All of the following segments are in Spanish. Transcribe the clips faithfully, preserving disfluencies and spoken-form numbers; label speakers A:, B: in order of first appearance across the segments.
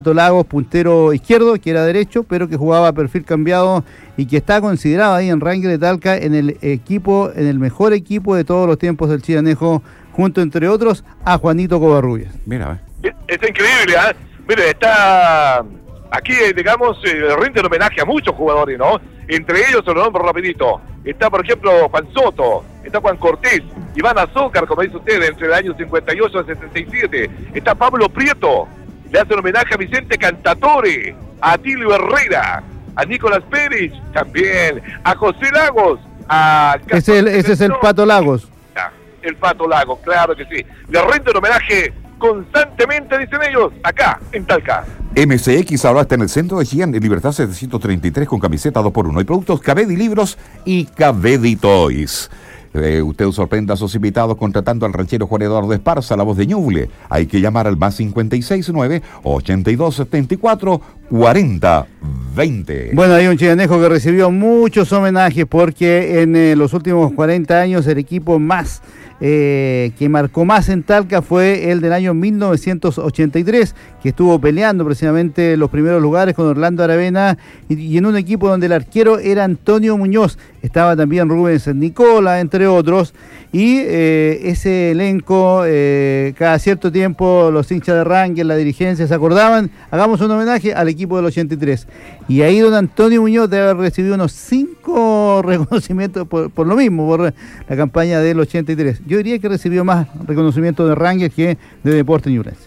A: Lagos, puntero izquierdo, que era derecho, pero que jugaba a perfil cambiado y que está considerado ahí en Rangers de Talca en el equipo, en el mejor equipo de todos los tiempos del Chidanejo, junto entre otros a Juanito Covarrubias.
B: Mira,
C: es, es increíble, ¿eh? Mire, está aquí, digamos, eh, rinde homenaje a muchos jugadores, ¿no? Entre ellos se lo nombro rapidito. Está, por ejemplo, Juan Soto, está Juan Cortés, Iván Azócar, como dice usted, entre el año cincuenta y ocho al setenta y siete. Está Pablo Prieto. Le hacen homenaje a Vicente Cantatore, a Atilio Herrera, a Nicolás Pérez, también, a José Lagos, a...
A: Ese, el, ese es el Pato Lagos.
C: El Pato Lagos, claro que sí. Le rinden homenaje constantemente, dicen ellos, acá, en Talca.
B: M C X ahora está en el centro de Chillán, en Libertad setecientos treinta y tres, con camiseta dos por uno. Y productos Cavedi Libros y Cavedi Toys. Eh, usted sorprenda a sus invitados contratando al ranchero Juan Eduardo Esparza, la voz de Ñuble. Hay que llamar al más cincuenta y seis nueve, ochenta y dos setenta y cuatro, cuarenta veinte.
A: Bueno, hay un chidanejo que recibió muchos homenajes porque en eh, los últimos cuarenta años el equipo más eh, que marcó más en Talca fue el del año mil novecientos ochenta y tres, que estuvo peleando precisamente los primeros lugares con Orlando Aravena y, y en un equipo donde el arquero era Antonio Muñoz. Estaba también Rubens Nicola, entre otros, y eh, ese elenco, eh, cada cierto tiempo los hinchas de Rangers, la dirigencia se acordaban, hagamos un homenaje al equipo del ochenta y tres. Y ahí don Antonio Muñoz debe haber recibido unos cinco reconocimientos por, por lo mismo, por la campaña del ochenta y tres. Yo diría que recibió más reconocimientos de Rangers que de Deportes Ñublense.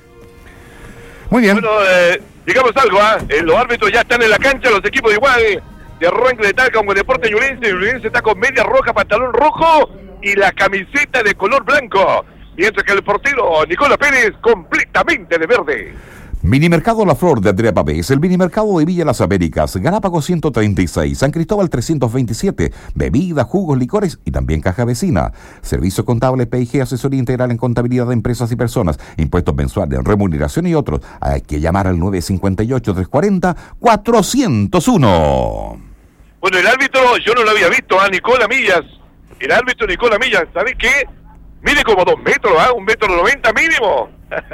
B: Muy bien.
C: Bueno, eh, digamos algo, ¿eh? los árbitros ya están en la cancha, los equipos de igual, eh, de Rangers de Talca con Deportes Ñublense. Ñublense está con media roja, pantalón rojo y la camiseta de color blanco, mientras que el portero Nicolás Pérez completamente de verde.
B: Minimercado La Flor de Andrea Pavés, el Minimercado de Villa Las Américas, Galápagos ciento treinta y seis, San Cristóbal trescientos veintisiete, bebidas, jugos, licores y también caja vecina. Servicio contable, P I G, asesoría integral en contabilidad de empresas y personas, impuestos mensuales, remuneración y otros. Hay que llamar al nueve cinco ocho, tres cuatro cero, cuatro cero uno.
C: Bueno, el árbitro, yo no lo había visto, a Nicola Millas. El árbitro Nicola Millas, ¿sabes qué? Mide como dos metros, ¿ah? ¿eh? Un metro noventa mínimo.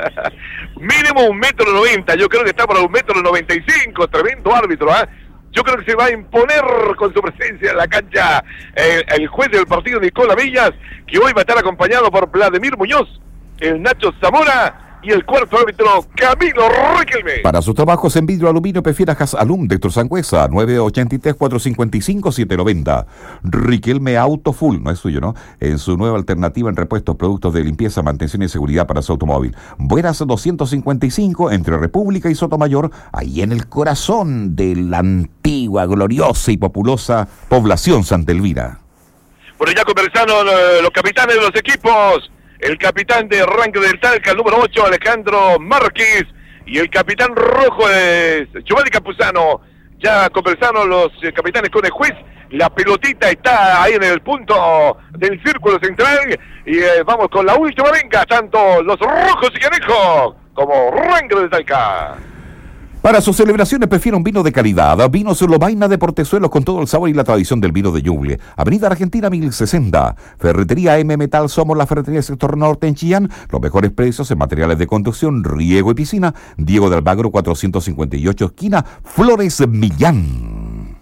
C: Mínimo un metro noventa. Yo creo que está para un metro noventa y cinco. Tremendo árbitro, ¿ah? ¿eh? Yo creo que se va a imponer con su presencia en la cancha eh, el juez del partido Nicola Millas, que hoy va a estar acompañado por Vladimir Muñoz, el Nacho Zamora y el cuarto árbitro Camilo Riquelme.
B: Para sus trabajos en vidrio aluminio prefiera Gas Alum de Sangüesa, nueve ocho tres, cuatro cinco cinco, siete nueve cero. Riquelme Auto Full, no es suyo, ¿no? En su nueva alternativa en repuestos, productos de limpieza, mantención y seguridad para su automóvil. Buenas doscientos cincuenta y cinco entre República y Sotomayor, ahí en el corazón de la antigua, gloriosa y populosa población Santa Elvira.
C: Bueno, ya conversaron eh, los capitanes de los equipos. El capitán de Rangers del Talca, el número ocho, Alejandro Márquez, y el capitán rojo es Giovanni Campuzano. Ya conversaron los eh, capitanes con el juez. La pelotita está ahí en el punto del círculo central. Y eh, vamos con la última venga, tanto los rojos y canejos como Rangers del Talca.
B: Para sus celebraciones prefiere un vino de calidad. Vinos Lobaina de Portezuelos con todo el sabor y la tradición del vino de Ñuble. Avenida Argentina mil sesenta. Ferretería M Metal, somos la ferretería del sector norte en Chillán. Los mejores precios en materiales de construcción, riego y piscina. Diego de Almagro cuatrocientos cincuenta y ocho, esquina Flores Millán.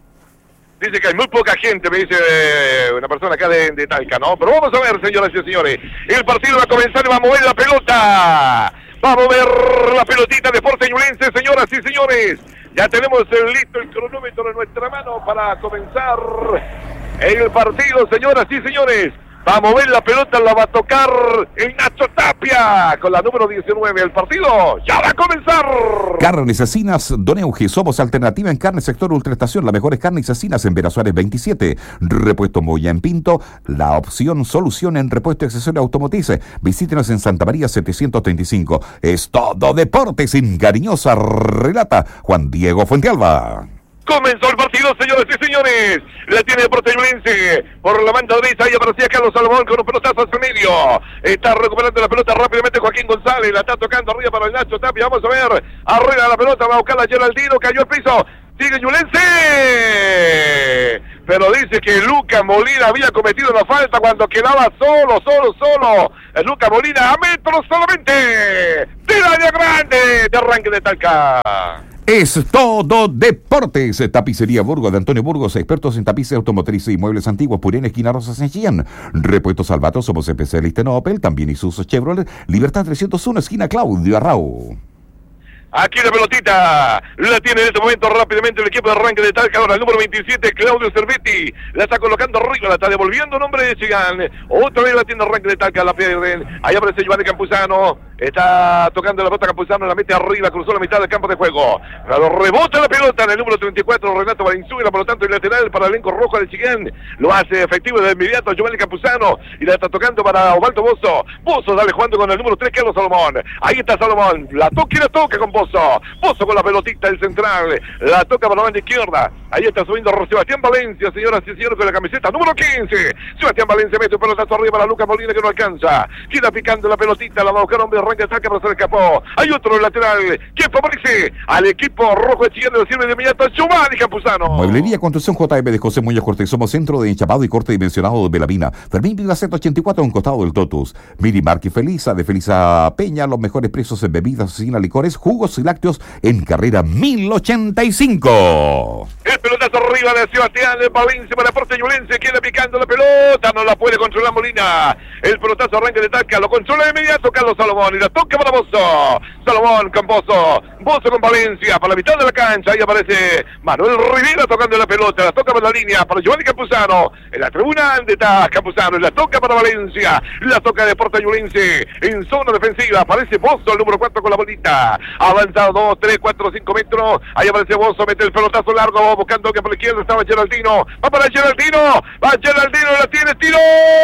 C: Dice que hay muy poca gente, me dice eh, una persona acá de, de Talca, ¿no? Pero vamos a ver, señoras y señores. El partido va a comenzar y va a mover la pelota. Vamos a ver la pelotita de Deportes Ñublense, señoras y señores. Ya tenemos el listo el cronómetro en nuestra mano para comenzar el partido, señoras y señores. Vamos a ver la pelota, la va a tocar el Nacho Tapia con la número diecinueve. El partido ya va a comenzar.
B: Carnes Asesinas Don Euge, somos alternativa en carne sector ultraestación, las mejores carnes asesinas en Vera Suárez veintisiete. Repuesto Moya en Pinto, la opción solución en repuesto y accesorios automotrices. Visítenos en Santa María setecientos treinta y cinco. Es todo deporte sin cariñosa relata Juan Diego Fuentealba.
C: Comenzó el partido, señores y señores. La tiene Deportes Ñublense por la banda derecha. Ahí aparecía Carlos Salomón con un pelotazo hacia el medio. Está recuperando la pelota rápidamente Joaquín González. La está tocando arriba para el Nacho Tapia. Vamos a ver. Arriba la pelota. Va a buscar la Geraldino. Cayó al piso. Sigue Ñublense. pero dice que Lucas Molina había cometido una falta cuando quedaba solo, solo, solo. El Lucas Molina a metros solamente del área grande de arranque de Talca.
B: Es todo deportes. Tapicería Burgos de Antonio Burgos, expertos en tapices automotrices y muebles antiguos, Purén, esquina Rosas en Chillán. Repuestos Salvato, somos especialistas en Opel, también Isuzu Chevrolet, Libertad trescientos uno, esquina Claudio Arrau.
C: Aquí la pelotita, la tiene en este momento rápidamente el equipo de arranque de Talca, ahora el número veintisiete, Claudio Cervetti, la está colocando arriba, la está devolviendo nombre de Chigán, otra vez la tiene arranque de Talca, la pierden, ahí aparece Giovanni Campuzano, está tocando la pelota Campuzano, la mete arriba, cruzó la mitad del campo de juego, pero rebota la pelota en el número treinta y cuatro, Renato Valenzuela, por lo tanto el lateral para el elenco rojo de Chigán, lo hace efectivo de inmediato Giovanni Campuzano, y la está tocando para Osvaldo Bozo, Bozo dale jugando con el número tres, Carlos Salomón, ahí está Salomón, la toca y la toca con Bozo. Bozo con la pelotita del central, la toca para la banda izquierda, ahí está subiendo Sebastián Valencia, señoras y señores, con la camiseta número quince, Sebastián Valencia mete un pelotazo arriba para Lucas Molina que no alcanza, queda picando la pelotita, la va a buscar hombre, arranca ataque, pero se le escapó, hay otro lateral, que favorece al equipo rojo de Chillán, le sirve de inmediato a Giovanni Campuzano.
B: Mueblería Construcción J M de José Muñoz Cortés, somos centro de enchapado y corte dimensionado de Belavina, Fermín Vila ciento ochenta y cuatro, a un costado del Totus, Miri Marque Felisa, de Felisa Peña, los mejores precios en bebidas, cocina, licores, jugos y lácteos, en carrera mil ochenta y cinco.
C: El pelotazo arriba de Sebastián Valencia para Porte Ñublense, queda picando la pelota, no la puede controlar Molina. El pelotazo arranque de Talca, lo controla de inmediato Carlos Salomón y la toca para Bozo. Salomón con Bozo, Bozo con Valencia para la mitad de la cancha, ahí aparece Manuel Rivera tocando la pelota, la toca para la línea para Giovanni Campuzano, en la tribuna de está Campuzano, la toca para Valencia, la toca de Porte Ñublense, en zona defensiva, aparece Bozo, el número cuatro con la bolita, avanzado dos, tres, cuatro, cinco metros, ahí aparece Bozo, mete el pelotazo largo, va buscando que por la izquierda estaba Geraldino, va para Geraldino, va Geraldino, la tiene, tiro,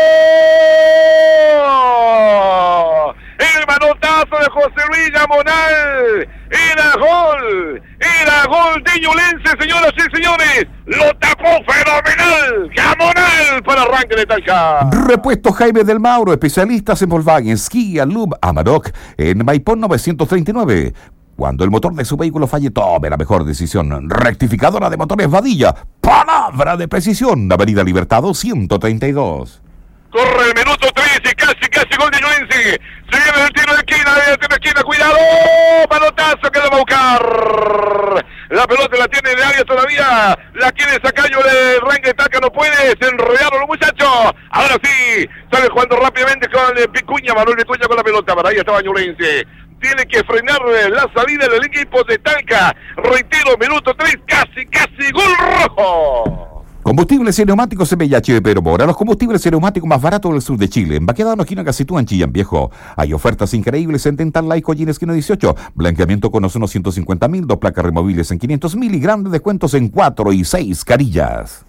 C: el manotazo de José Luis Gamonal, era gol, era gol de Ñublense, señoras y señores, lo tapó fenomenal, Gamonal para arranque de Talca.
B: Repuesto Jaime del Mauro, especialistas en Volkswagen, Kia, Lub, Amarok, en Maipón novecientos treinta y nueve. Cuando el motor de su vehículo falle, tome la mejor decisión. Rectificadora de motores Vadilla. Palabra de precisión. Avenida Libertad ciento treinta y dos.
C: Corre el minuto tres y casi, casi gol de Ñublense. Se viene el tiro de esquina, el tiro de esquina, cuidado. Manotazo que lo va a buscar. La pelota la tiene de área todavía. La quiere sacar, yo le arranque de Talca, no puede. Se enredaron los muchachos. Ahora sí, sale jugando rápidamente con el Picuña, Manuel Picuña con la pelota. Para ahí estaba Ñublense. Tiene que frenar la salida del equipo de Talca. Reitero, minuto tres, casi, casi gol rojo.
B: Combustibles y neumáticos M H de Pedro Mora, los combustibles y neumáticos más baratos del sur de Chile. En Baquedano, esquina Casitúa, en Chillán Viejo. Hay ofertas increíbles en Dental Life, Collín, esquina dieciocho. Blanqueamiento con unos ciento cincuenta mil, dos placas removibles en quinientos mil y grandes descuentos en cuatro y seis carillas.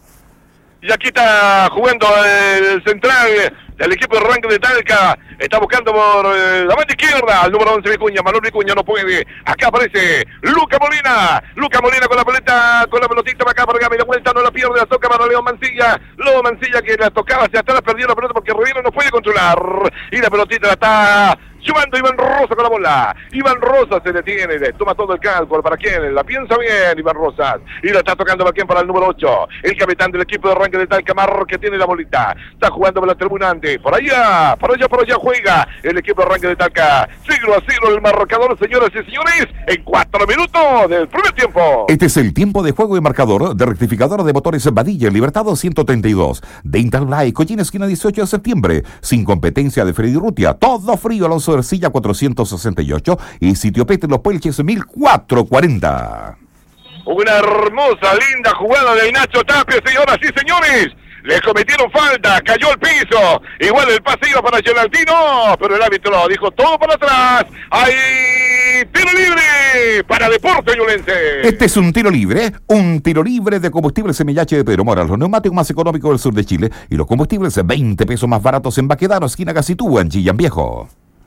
C: Y aquí está jugando el central del equipo de arranque de Talca. Está buscando por eh, la banda izquierda al número once Vicuña. Manuel Vicuña no puede. Acá aparece Lucas Molina. Lucas Molina con la pelota, con la pelotita para acá, para acá. Media vuelta, no la pierde. La toca para León Mancilla. León Mancilla que la tocaba hacia atrás, perdió la pelota porque Rivero no puede controlar. Y la pelotita la está sumando Iván Rosa con la bola. Iván Rosa se detiene, le toma todo el cálculo. ¿Para quién? La piensa bien Iván Rosas. Y la está tocando para quién, para el número ocho. El capitán del equipo de arranque de Talca, Marro, que tiene la bolita. Está jugando para la tribunante. Por allá, por allá, por allá juega el equipo de arranque de Talca. Siglo a siglo el marcador, señoras y señores, en cuatro minutos del primer tiempo.
B: Este es el tiempo de juego y marcador de rectificadora de motores Vadilla, Libertad ciento treinta y dos. Dental Life, Collín, esquina dieciocho de septiembre. Sin competencia de Freddy Rutia. Todo frío, Alonso Ercilla cuatrocientos sesenta y ocho y Sitio Pete Los Puelches mil cuatrocientos cuarenta.
C: Una hermosa, linda jugada del Nacho Tapia, señoras y señores. Le cometieron falta, cayó al piso. Igual el pase iba para Geraldino, pero el árbitro dijo todo para atrás. ¡Hay tiro libre para Deportes Ñublense!
B: Este es un tiro libre, un tiro libre de combustibles M H de Pedro Mora, los neumáticos más económicos del sur de Chile y los combustibles veinte pesos más baratos en Baquedano, esquina Casitúa, en Chillán Viejo.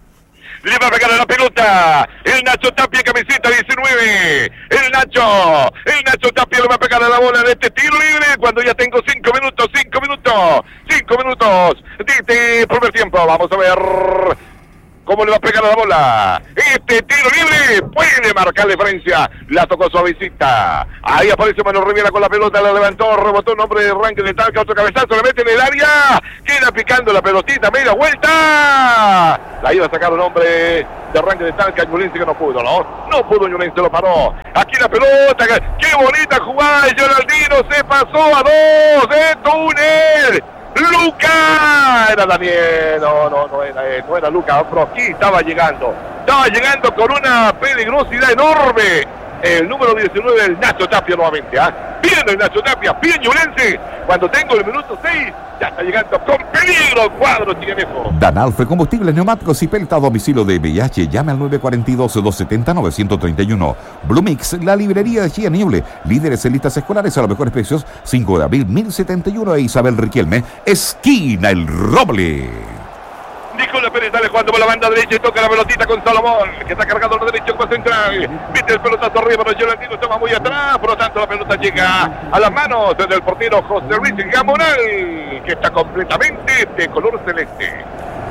C: Le va a pegar a la pelota el Nacho Tapia, camiseta diecinueve. El Nacho, el Nacho Tapia le va a pegar a la bola de este tiro libre cuando ya tengo cinco minutos, cinco minutos, cinco minutos de este primer tiempo. Vamos a ver. ¿Cómo le va a pegar a la bola? Este tiro libre puede marcar diferencia. La tocó suavecita. Ahí aparece Manuel Riviera con la pelota, la levantó, rebotó un hombre de arranque de Talca, otro cabezazo, le mete en el área. Queda picando la pelotita, media vuelta. La iba a sacar un hombre de arranque de Talca, Ñublense, que no pudo, ¿no? No pudo, Ñublense lo paró. Aquí la pelota, qué bonita jugada. Geraldino se pasó a dos de túnel. ¡Luca! Era Daniel, no, no, no era él, no era Luca, pero aquí estaba llegando, estaba llegando con una peligrosidad enorme, el número diecinueve, el Nacho Tapia nuevamente, ¿ah? ¿eh? Bien el Nacho Tapia, bien Ñublense, cuando tengo el minuto seis, ya está llegando con peligro cuadro chilenejo.
B: Danalfe, combustibles, neumáticos y pelta a domicilio de V I H, llame al nueve cuatro dos, dos siete cero, nueve tres uno. Blumix, la librería de Chía Ñuble, líderes en listas escolares a los mejores precios, cinco de abril, mil setenta y uno, e Isabel Riquelme, esquina El Roble.
C: Nicolás Pérez sale jugando por la banda derecha y toca la pelotita con Salomón, que está cargando la derecha con central. Mete el pelotazo arriba, pero Geraldino estaba muy atrás, por lo tanto la pelota llega a las manos del portero José Luis Gamonal, que está completamente de color celeste.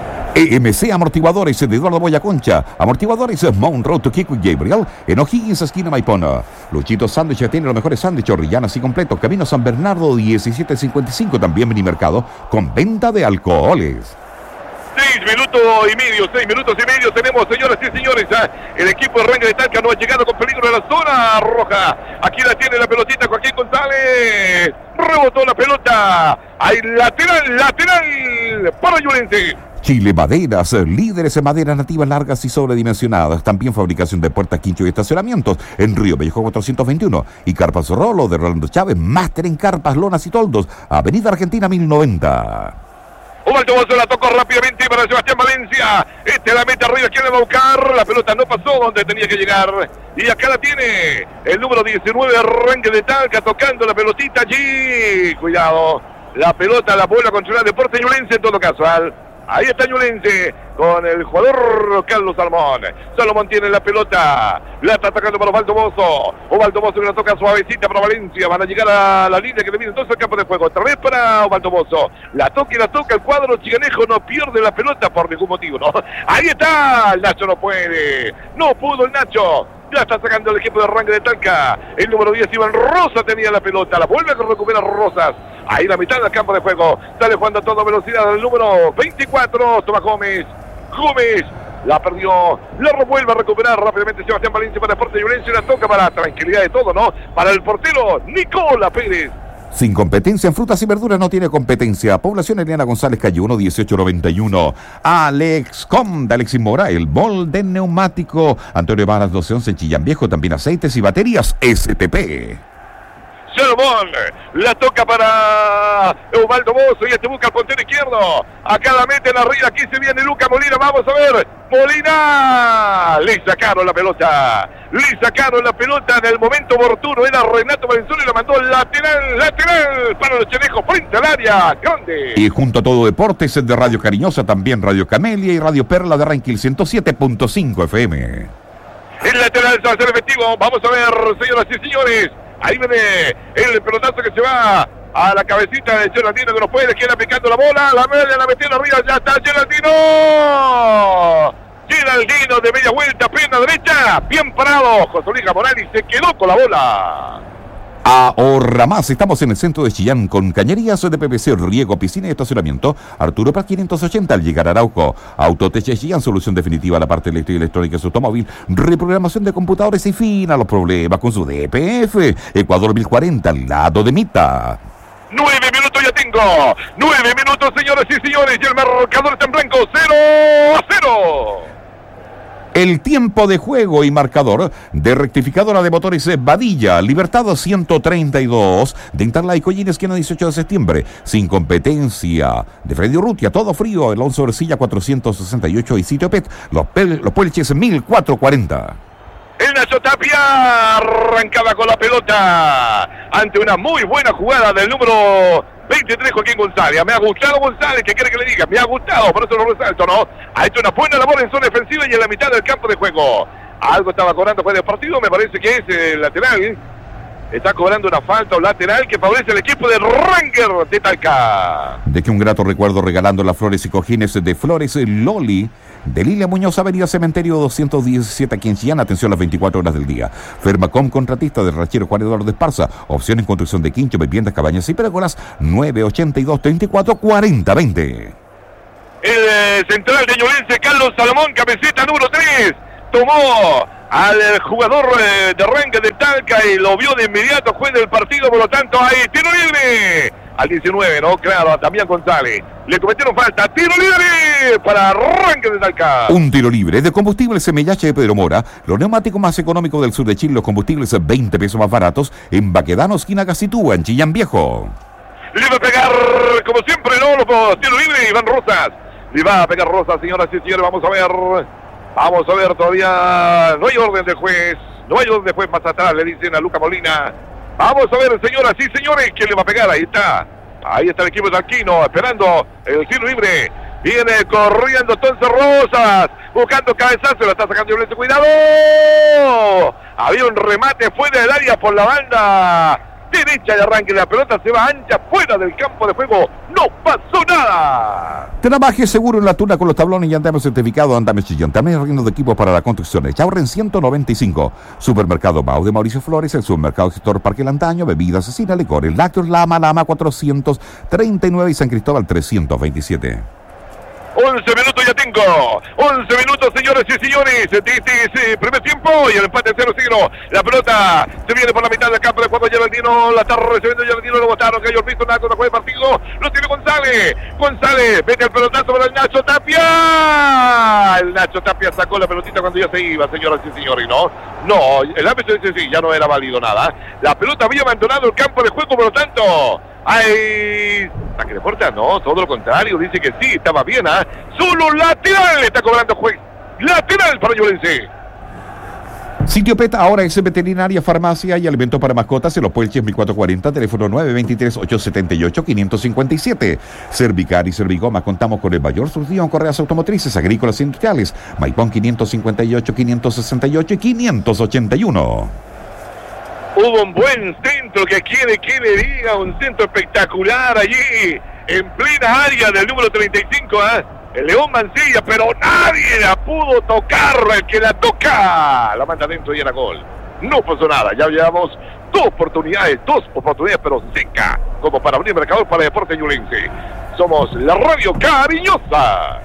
B: E M C Amortiguadores de Eduardo Boyaconcha, Amortiguadores Monroe to Kiko Gabriel, en O'Higgins, esquina Maipona. Luchito Sándwich tiene los mejores sándwiches orrillanas y completos. Camino San Bernardo diecisiete cincuenta y cinco, también mini mercado con venta de alcoholes.
C: Seis minutos y medio, seis minutos y medio tenemos, señoras y señores. El equipo de Renga de Talca no ha llegado con peligro a la zona roja. Aquí la tiene la pelotita Joaquín González. Rebotó la pelota. Hay lateral, lateral para Ñublense.
B: Chile Maderas, líderes en maderas nativas largas y sobredimensionadas. También fabricación de puertas, quinchos y estacionamientos en Río Bellejo cuatrocientos veintiuno. Y Carpas Rolo de Rolando Chávez, máster en carpas, lonas y toldos. Avenida Argentina mil noventa.
C: Ubaldo Bozo la tocó rápidamente para Sebastián Valencia. Este la mete arriba, quiere buscar. La pelota no pasó donde tenía que llegar. Y acá la tiene el número diecinueve, arranque de Talca, tocando la pelotita allí. Cuidado. La pelota la vuelve a controlar Deportes Ñublense en todo caso. Al Ahí está Ñublense con el jugador Carlos Salomón. Salomón tiene la pelota. La está atacando para Osvaldo Bozo. Osvaldo Bozo que la toca suavecita para Valencia. Van a llegar a la línea que le viene entonces al campo de juego. Otra vez para Osvaldo Bozo. La toca y la toca. El cuadro chiganejo no pierde la pelota por ningún motivo, ¿no? Ahí está. El Nacho no puede. No pudo el Nacho. Ya está sacando el equipo de arranque de Talca. El número diez, Iván Rosa, tenía la pelota. La vuelve a recuperar Rosas. Ahí la mitad del campo de juego. Sale jugando a toda velocidad el número veinticuatro, Tomás Gómez. Gómez la perdió. La revuelve a recuperar rápidamente Sebastián Valencia para Deportes Ñublense. La toca para la tranquilidad de todo, ¿no? Para el portero Nicola Pérez.
B: Sin competencia en frutas y verduras no tiene competencia. Población Eliana González, calle uno, dieciocho noventa y uno. Alex Com de Alexis Mora, el molde neumático. Antonio Varas doce once en Chillán Viejo, también aceites y baterías S T P.
C: Salomón, la toca para Osvaldo Bozo y este busca el puntero izquierdo. Acá la meten arriba, aquí se viene Luca Molina, vamos a ver. Molina, le sacaron la pelota, le sacaron la pelota en el momento oportuno. Era Renato Valenzuela y la mandó lateral, lateral para los chenejos frente al área grande.
B: Y junto a Todo Deportes de Radio Cariñosa, también Radio Camelia y Radio Perla de Ranquil ciento siete punto cinco F M.
C: El lateral se va a hacer efectivo, vamos a ver, señoras y señores. Ahí viene el pelotazo que se va a la cabecita de Geraldino, que no puede, queda picando la bola, la media la metió arriba, ya está Geraldino. Geraldino de media vuelta, pierna derecha, bien parado, José Luis Morales se quedó con la bola.
B: Ahorra más, estamos en el centro de Chillán con cañerías de P V C, riego, piscina y estacionamiento. Arturo Prat quinientos ochenta al llegar a Arauco. Autoteche Chillán, solución definitiva a la parte eléctrica y electrónica de su automóvil. Reprogramación de computadores y fin a los problemas con su D P F. Ecuador mil cuarenta, al lado de Mita.
C: Nueve minutos ya tengo. Nueve minutos, señoras y señores. Y el marcador está en blanco. Cero a cero.
B: El tiempo de juego y marcador de rectificadora de motores Badilla, Libertad ciento treinta y dos, de Interlay Collín, esquina dieciocho de septiembre, sin competencia, de Freddy Urrutia, todo frío, Alonso Ercilla cuatrocientos sesenta y ocho y Sitio Pet, los, pel, los Puelches mil cuatrocientos cuarenta.
C: El Nacho Tapia arrancaba con la pelota ante una muy buena jugada del número veintitrés, Joaquín González. Me ha gustado González, ¿qué quiere que le diga? Me ha gustado, por eso lo resalto, ¿no? Ha hecho una buena labor en zona defensiva y en la mitad del campo de juego. Algo estaba cobrando fue de partido, me parece que es el lateral. está cobrando una falta o lateral que favorece al equipo de Ranger de Talca.
B: De que un grato recuerdo regalando las flores y cojines de Flores Loli de Lilia Muñoz, Avenida Cementerio doscientos diecisiete aquí en Chillán. Atención las veinticuatro horas del día. Fermacom, contratista de Rachero Juan Eduardo de Esparza. Opción en construcción de quincho, viviendas, cabañas y pérgolas. nueve ochenta y dos, treinta y cuatro, cuarenta, veinte.
C: El eh, central de Ñublense, Carlos Salomón, camiseta número tres, tomó al eh, jugador eh, de Ranger de Talca y lo vio de inmediato, juez del partido, por lo tanto hay tiro libre. Al diecinueve, ¿no? Claro, a Damián González. Le cometieron falta. ¡Tiro libre para Ranger de Talca!
B: Un tiro libre de combustibles M H de Pedro Mora. Los neumáticos más económicos del sur de Chile. Los combustibles veinte pesos más baratos. En Baquedano, esquina Gacitúa, en Chillán Viejo.
C: Le va a pegar, como siempre, ¿no? Los tiro libre, Iván Rosas. Le va a pegar Rosas, señoras y señores. Vamos a ver. Vamos a ver todavía. No hay orden del juez. No hay orden del juez más atrás, le dicen a Luca Molina. Vamos a ver, señoras y señores, ¿quién le va a pegar? Ahí está. Ahí está el equipo de Alquino, esperando el tiro libre. Viene corriendo entonces Rosas, buscando cabezazo, la está sacando Ñublense. ¡Cuidado! Había un remate fuera del área por la banda derecha de arranque. La pelota se va ancha fuera del campo de juego. No pasó nada.
B: Trabaje seguro en la tuna con los tablones y andamos certificado Andame Chillán. También reino de equipos para la construcción. Chaurren ciento noventa y cinco. Supermercado Mau de Mauricio Flores. El supermercado Gestor Parque Lantaño. Bebidas Asesina, Licores. Lácteos Lama, Lama cuatrocientos treinta y nueve y San Cristóbal trescientos veintisiete.
C: once minutos ya tengo. once minutos, señores y señores. De este primer tiempo y el empate cero cero. La pelota se viene por la mitad del campo de juego. Geraldino la está recibiendo. Geraldino lo botaron. Cayó el piso. Naco no juega el partido. Lo tiene González. González. Vete el pelotazo para el Nacho Tapia. El Nacho Tapia sacó la pelotita cuando ya se iba, señoras y señores. No, no. El árbitro dice sí, ya no era válido nada. La pelota había abandonado el campo de juego, por lo tanto. ¡Ay! ¿Saque de puerta? No, todo lo contrario. Dice que sí, estaba bien, ¿ah? ¿eh? Solo lateral está cobrando juez. Lateral para Ñublense.
B: Sitio Pet ahora es veterinaria, farmacia y alimento para mascotas en Los Puelches mil cuatrocientos cuarenta, teléfono nueve veintitrés, ochocientos setenta y ocho, quinientos cincuenta y siete. Cervicar y Cervigoma, contamos con el mayor surtido en correas automotrices, agrícolas e industriales. Maipón quinientos cincuenta y ocho, quinientos sesenta y ocho y quinientos ochenta y uno.
C: Hubo un buen centro que quiere que le diga, un centro espectacular allí, en plena área del número treinta y cinco, ¿eh? El León Mancilla, pero nadie la pudo tocar, el que la toca, la manda dentro y era gol. No pasó nada, ya llevamos dos oportunidades, dos oportunidades, pero seca, como para abrir mercado para Deportes Ñublense. Somos la radio cariñosa.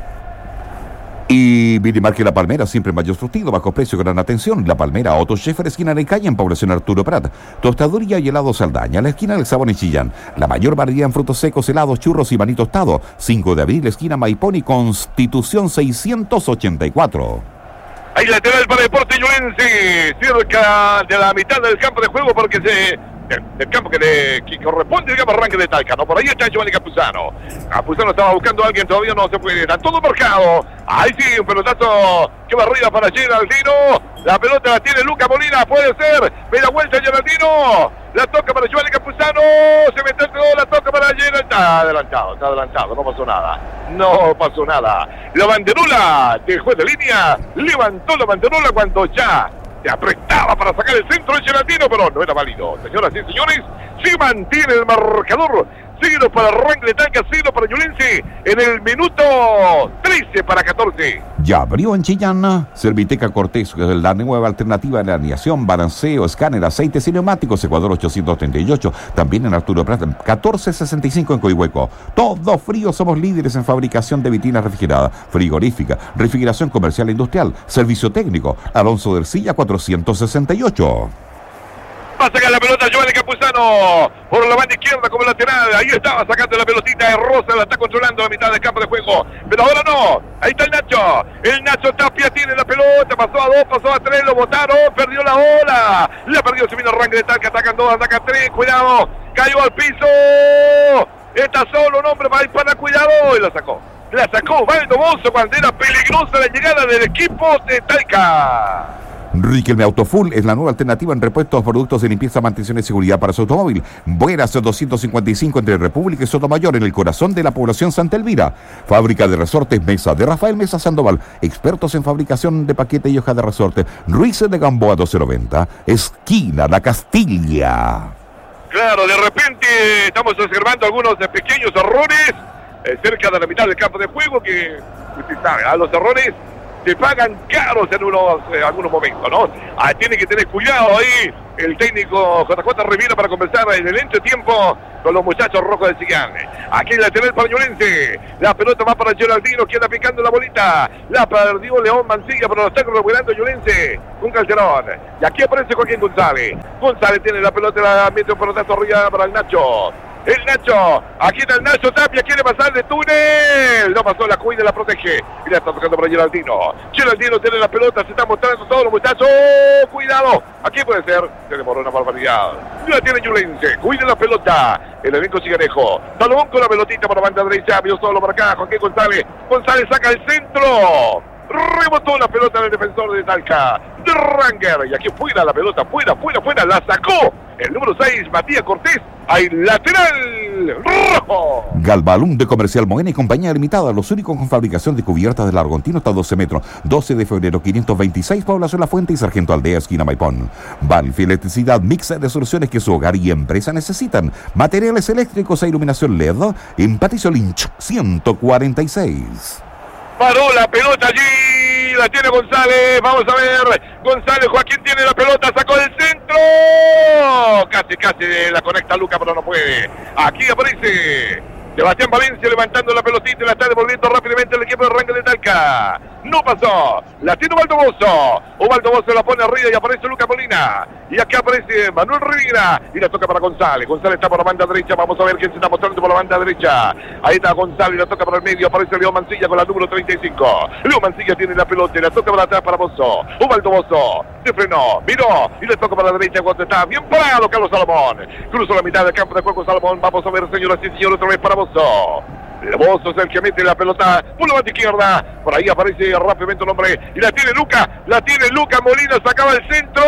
B: Y Minimarket La Palmera, siempre mayor surtido, bajo precio, gran atención. La Palmera, Otto Scheffer, esquina de calle, en población Arturo Prat. Tostaduría y helado Saldaña, la esquina del Sabón en Chillán. La mayor variedad en frutos secos, helados, churros y maní tostado. cinco de abril, esquina Maipón y Constitución seiscientos ochenta y cuatro.
C: Hay lateral para Deportes Ñublense, cerca de la mitad del campo de juego, porque se... del campo que le que corresponde, digamos, arranque de Talca, ¿no? Por ahí está Giovanni Campuzano. Campuzano estaba buscando a alguien, todavía no se puede. Está todo marcado. Ahí sí, un pelotazo que va arriba para Geraldino. La pelota la tiene Luca Molina, puede ser. Ve la vuelta Geraldino. La toca para Giovanni Campuzano. Se mete el todo, la toca para Geraldino. Está adelantado, está adelantado, no pasó nada. No pasó nada. La banderola del juez de línea levantó la banderola cuando ya se apretaba para sacar el centro de Geraldino, pero no era válido. Señoras y señores, se mantiene el marcador. Cero para Ranger de Talca, cero para Ñublense en el minuto trece para catorce.
B: Ya abrió en Chillán. Serviteca Cortés, la nueva alternativa de alineación, balanceo, escáner, aceites y neumáticos, Ecuador ochocientos treinta y ocho. También en Arturo Prat, catorce sesenta y cinco en Coihueco. Todo frío, somos líderes en fabricación de vitrinas refrigeradas, frigorífica, refrigeración comercial e industrial, servicio técnico. Alonso del Silla cuatrocientos sesenta y ocho.
C: Va a sacar la pelota Giovanni Campuzano por la banda izquierda como lateral. Ahí estaba sacando la pelotita de Rosa, la está controlando a la mitad del campo de juego. Pero ahora no. Ahí está el Nacho. El Nacho Tapia tiene la pelota. Pasó a dos, pasó a tres, lo botaron. Perdió la bola. La perdió, se vino Ranger de Talca. Atacan dos, atacan tres. Cuidado. Cayó al piso. Está solo un hombre para ir para cuidado. Y la sacó. La sacó Valdo Bozo cuando era peligrosa la llegada del equipo de Talca.
B: Riquelme Autofull es la nueva alternativa en repuestos, productos de limpieza, mantención y seguridad para su automóvil. Buenas doscientos cincuenta y cinco entre República y Sotomayor, en el corazón de la población Santa Elvira. Fábrica de resortes Mesa, de Rafael Mesa Sandoval, expertos en fabricación de paquete y hoja de resorte. Ruiz de Gamboa doce noventa, esquina La Castilla.
C: Claro, de repente estamos observando algunos pequeños errores eh, cerca de la mitad del campo de juego que, usted sabe, a los errores se pagan caros en unos eh, algunos momentos, ¿no? Ah, tiene que tener cuidado ahí el técnico J J Rivera para conversar en el entretiempo con los muchachos rojos de Chillán. Aquí el lateral para Ñublense. La pelota va para Geraldino, queda picando la bolita. La perdió León Mancilla, pero lo está recuperando Ñublense con Calderón. Y aquí aparece Joaquín González. González tiene la pelota, la mete un pelotazo arriba para el Nacho. El Nacho, aquí está el Nacho Tapia, quiere pasar de túnel. No pasó, la cuida, la protege. Y la está tocando para Geraldino. Geraldino tiene la pelota, se está mostrando todos los muchachos. ¡Oh, cuidado! Aquí puede ser. Se demoró una barbaridad. La tiene Ñublense, cuida la pelota. El elenco cigarejo. Salomón con la pelotita para la banda derecha. Vio solo para acá, Joaquín González. González saca el centro. Rebotó la pelota del defensor de Talca. De Ranger. Y aquí fuera la pelota, fuera, fuera, fuera. La sacó el número seis, Matías Cortés. Hay lateral rojo.
B: Galbalum de Comercial Moena y Compañía Limitada, los únicos con fabricación de cubiertas de largo continuo hasta doce metros. doce de febrero quinientos veintiséis, Población La Fuente y Sargento Aldea, esquina Maipón. Banfi Electricidad, mix de soluciones que su hogar y empresa necesitan. Materiales eléctricos e iluminación L E D en Patricio Lynch ciento cuarenta y seis.
C: Paró la pelota allí, la tiene González, vamos a ver, González, Joaquín tiene la pelota, sacó del centro, casi, casi la conecta Luca, pero no puede. Aquí aparece Sebastián Valencia levantando la pelotita y la está devolviendo rápidamente el equipo de Ranger de Talca. No pasó, la tiene Ubaldo Bozo, Ubaldo Bozo la pone arriba y aparece Luca Molina. Y acá aparece Manuel Rivera y la toca para González. González está por la banda derecha, vamos a ver quién se está mostrando por la banda derecha. Ahí está González, la toca para el medio, aparece León Mancilla con la número treinta y cinco. León Mancilla tiene la pelota y la toca para atrás para Bozo. Ubaldo Bozo se frenó, miró y le toca para la derecha cuando está bien parado Carlos Salomón. Cruzó la mitad del campo de juego Salomón, vamos a ver señoras y señores, otra vez para Bozo. Bozo es el que mete la pelota por la banda izquierda. Por ahí aparece rápidamente un hombre y la tiene Luca, la tiene Luca Molina, sacaba el centro.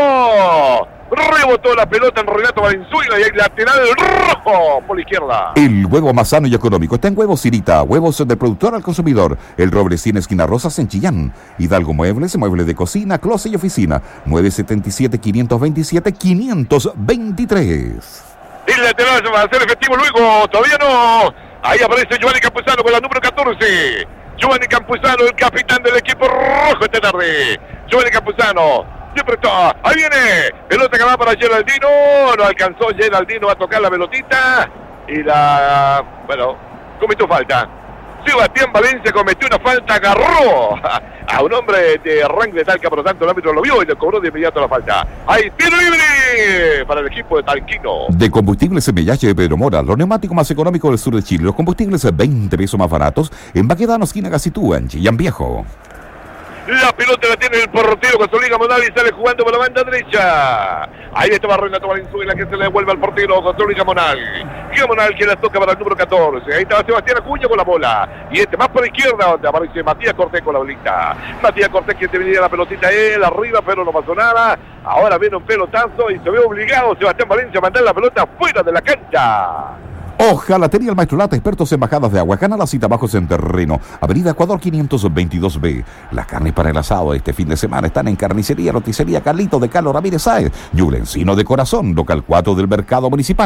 C: Rebotó la pelota en Renato Valenzuela y hay lateral rojo por la izquierda.
B: El huevo más sano y económico está en Huevos Cirita, huevos del productor al consumidor. El Roblesín, esquina Rosas en Chillán. Hidalgo Muebles, muebles de cocina, closet y oficina. nueve siete siete, cinco dos siete, cinco dos tres.
C: El lateral va a ser efectivo luego, todavía no. Ahí aparece Giovanni Campuzano con la número catorce. Giovanni Campuzano, el capitán del equipo rojo esta tarde. Giovanni Campuzano, siempre está. Ahí viene. Pelota que va para Geraldino. No alcanzó Geraldino a tocar la pelotita. Y la... bueno, cometió falta. Sebastián Valencia cometió una falta, agarró a un hombre de Ranger de Talca, por lo tanto el árbitro lo vio y le cobró de inmediato la falta. Hay tiro libre para el equipo de Talquino.
B: De Combustibles Semellache de Pedro Mora, los neumáticos más económicos del sur de Chile, los combustibles veinte pesos más baratos, en Baquedano, esquina Gacitúa, en Chillán Viejo.
C: La pelota la tiene el portero José Monal y sale jugando por la banda derecha. Ahí estaba Renato Valenzuela que se le devuelve al portero José Gamonal. Gamonal que la toca para el número catorce. Ahí estaba Sebastián Acuña con la bola. Y este más por la izquierda donde aparece Matías Cortés con la bolita. Matías Cortés que tenía la pelotita él arriba pero no pasó nada. Ahora viene un pelotazo y se ve obligado Sebastián Valencia a mandar la pelota fuera de la cancha.
B: Ojalatería El Maestro Lata, expertos en bajadas de agua. Gana la cita bajos en terreno. Avenida Ecuador quinientos veintidós B. Las carnes para el asado este fin de semana están en Carnicería, Roticería Carlito de Carlos Ramírez Sáez. Ñublencino de Corazón, local cuatro del Mercado Municipal.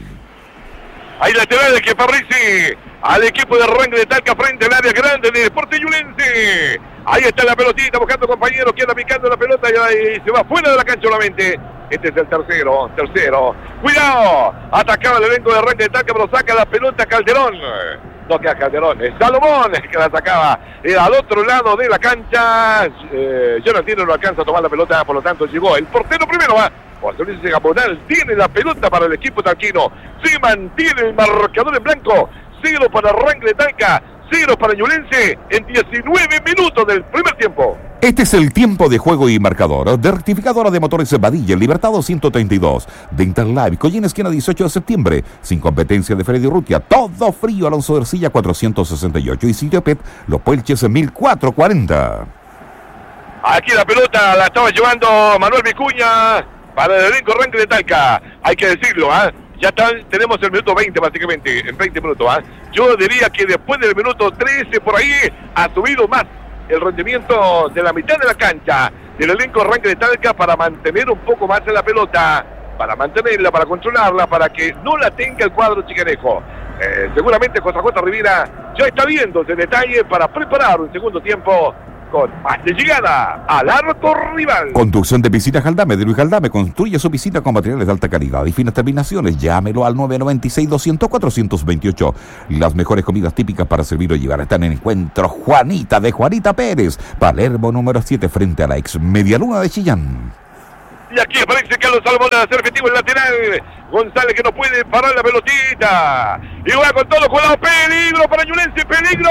C: Hay laterales que favorece al equipo de Ranger de Talca frente al área grande de Deportes Ñublense. Ahí está la pelotita buscando compañeros, queda picando la pelota y se va fuera de la cancha solamente. Este es el tercero, tercero. Cuidado, atacaba el elenco de Ranger de Talca, pero saca la pelota Calderón. No queda Calderón, es Salomón el que la sacaba. Era al otro lado de la cancha. Eh, Jonathan no alcanza a tomar la pelota, por lo tanto llegó el portero primero. Va. José Luis Gamonal tiene la pelota para el equipo talquino. Se mantiene el marcador en blanco. Cero para Ranger de Talca, cero para Ñublense en diecinueve minutos del primer tiempo.
B: Este es el tiempo de juego y marcador de rectificadora de motores Badilla, Libertado ciento treinta y dos, de Interlive, Collín esquina dieciocho de septiembre, sin competencia de Freddy Urrutia, todo frío, Alonso de Ercilla cuatrocientos sesenta y ocho y sitio P E T, Los Puelches mil cuatrocientos cuarenta.
C: Aquí la pelota la estaba llevando Manuel Vicuña para el elenco Rangers de Talca. Hay que decirlo, ¿ah? ¿eh? Ya está, tenemos el minuto veinte prácticamente, en veinte minutos. ¿eh? Yo diría que después del minuto trece por ahí ha subido más el rendimiento de la mitad de la cancha del elenco Rangers de Talca para mantener un poco más en la pelota, para mantenerla, para controlarla, para que no la tenga el cuadro chicanejo. Eh, seguramente José J. Rivera ya está viendo ese detalle para preparar un segundo tiempo con más de llegada al arco rival.
B: Conducción de Piscina Jaldame de Luis Jaldame. Construye su piscina con materiales de alta calidad y finas terminaciones. Llámelo al nueve nueve seis, doscientos, cuatrocientos veintiocho. Las mejores comidas típicas para servir o llevar están en Encuentro Juanita de Juanita Pérez, Palermo número siete, frente a la ex Medialuna de Chillán.
C: Y aquí aparece Carlos Salomón a hacer efectivo el lateral. González que no puede parar la pelotita. Y va con todo, cuidado, peligro para Ñublense, peligro.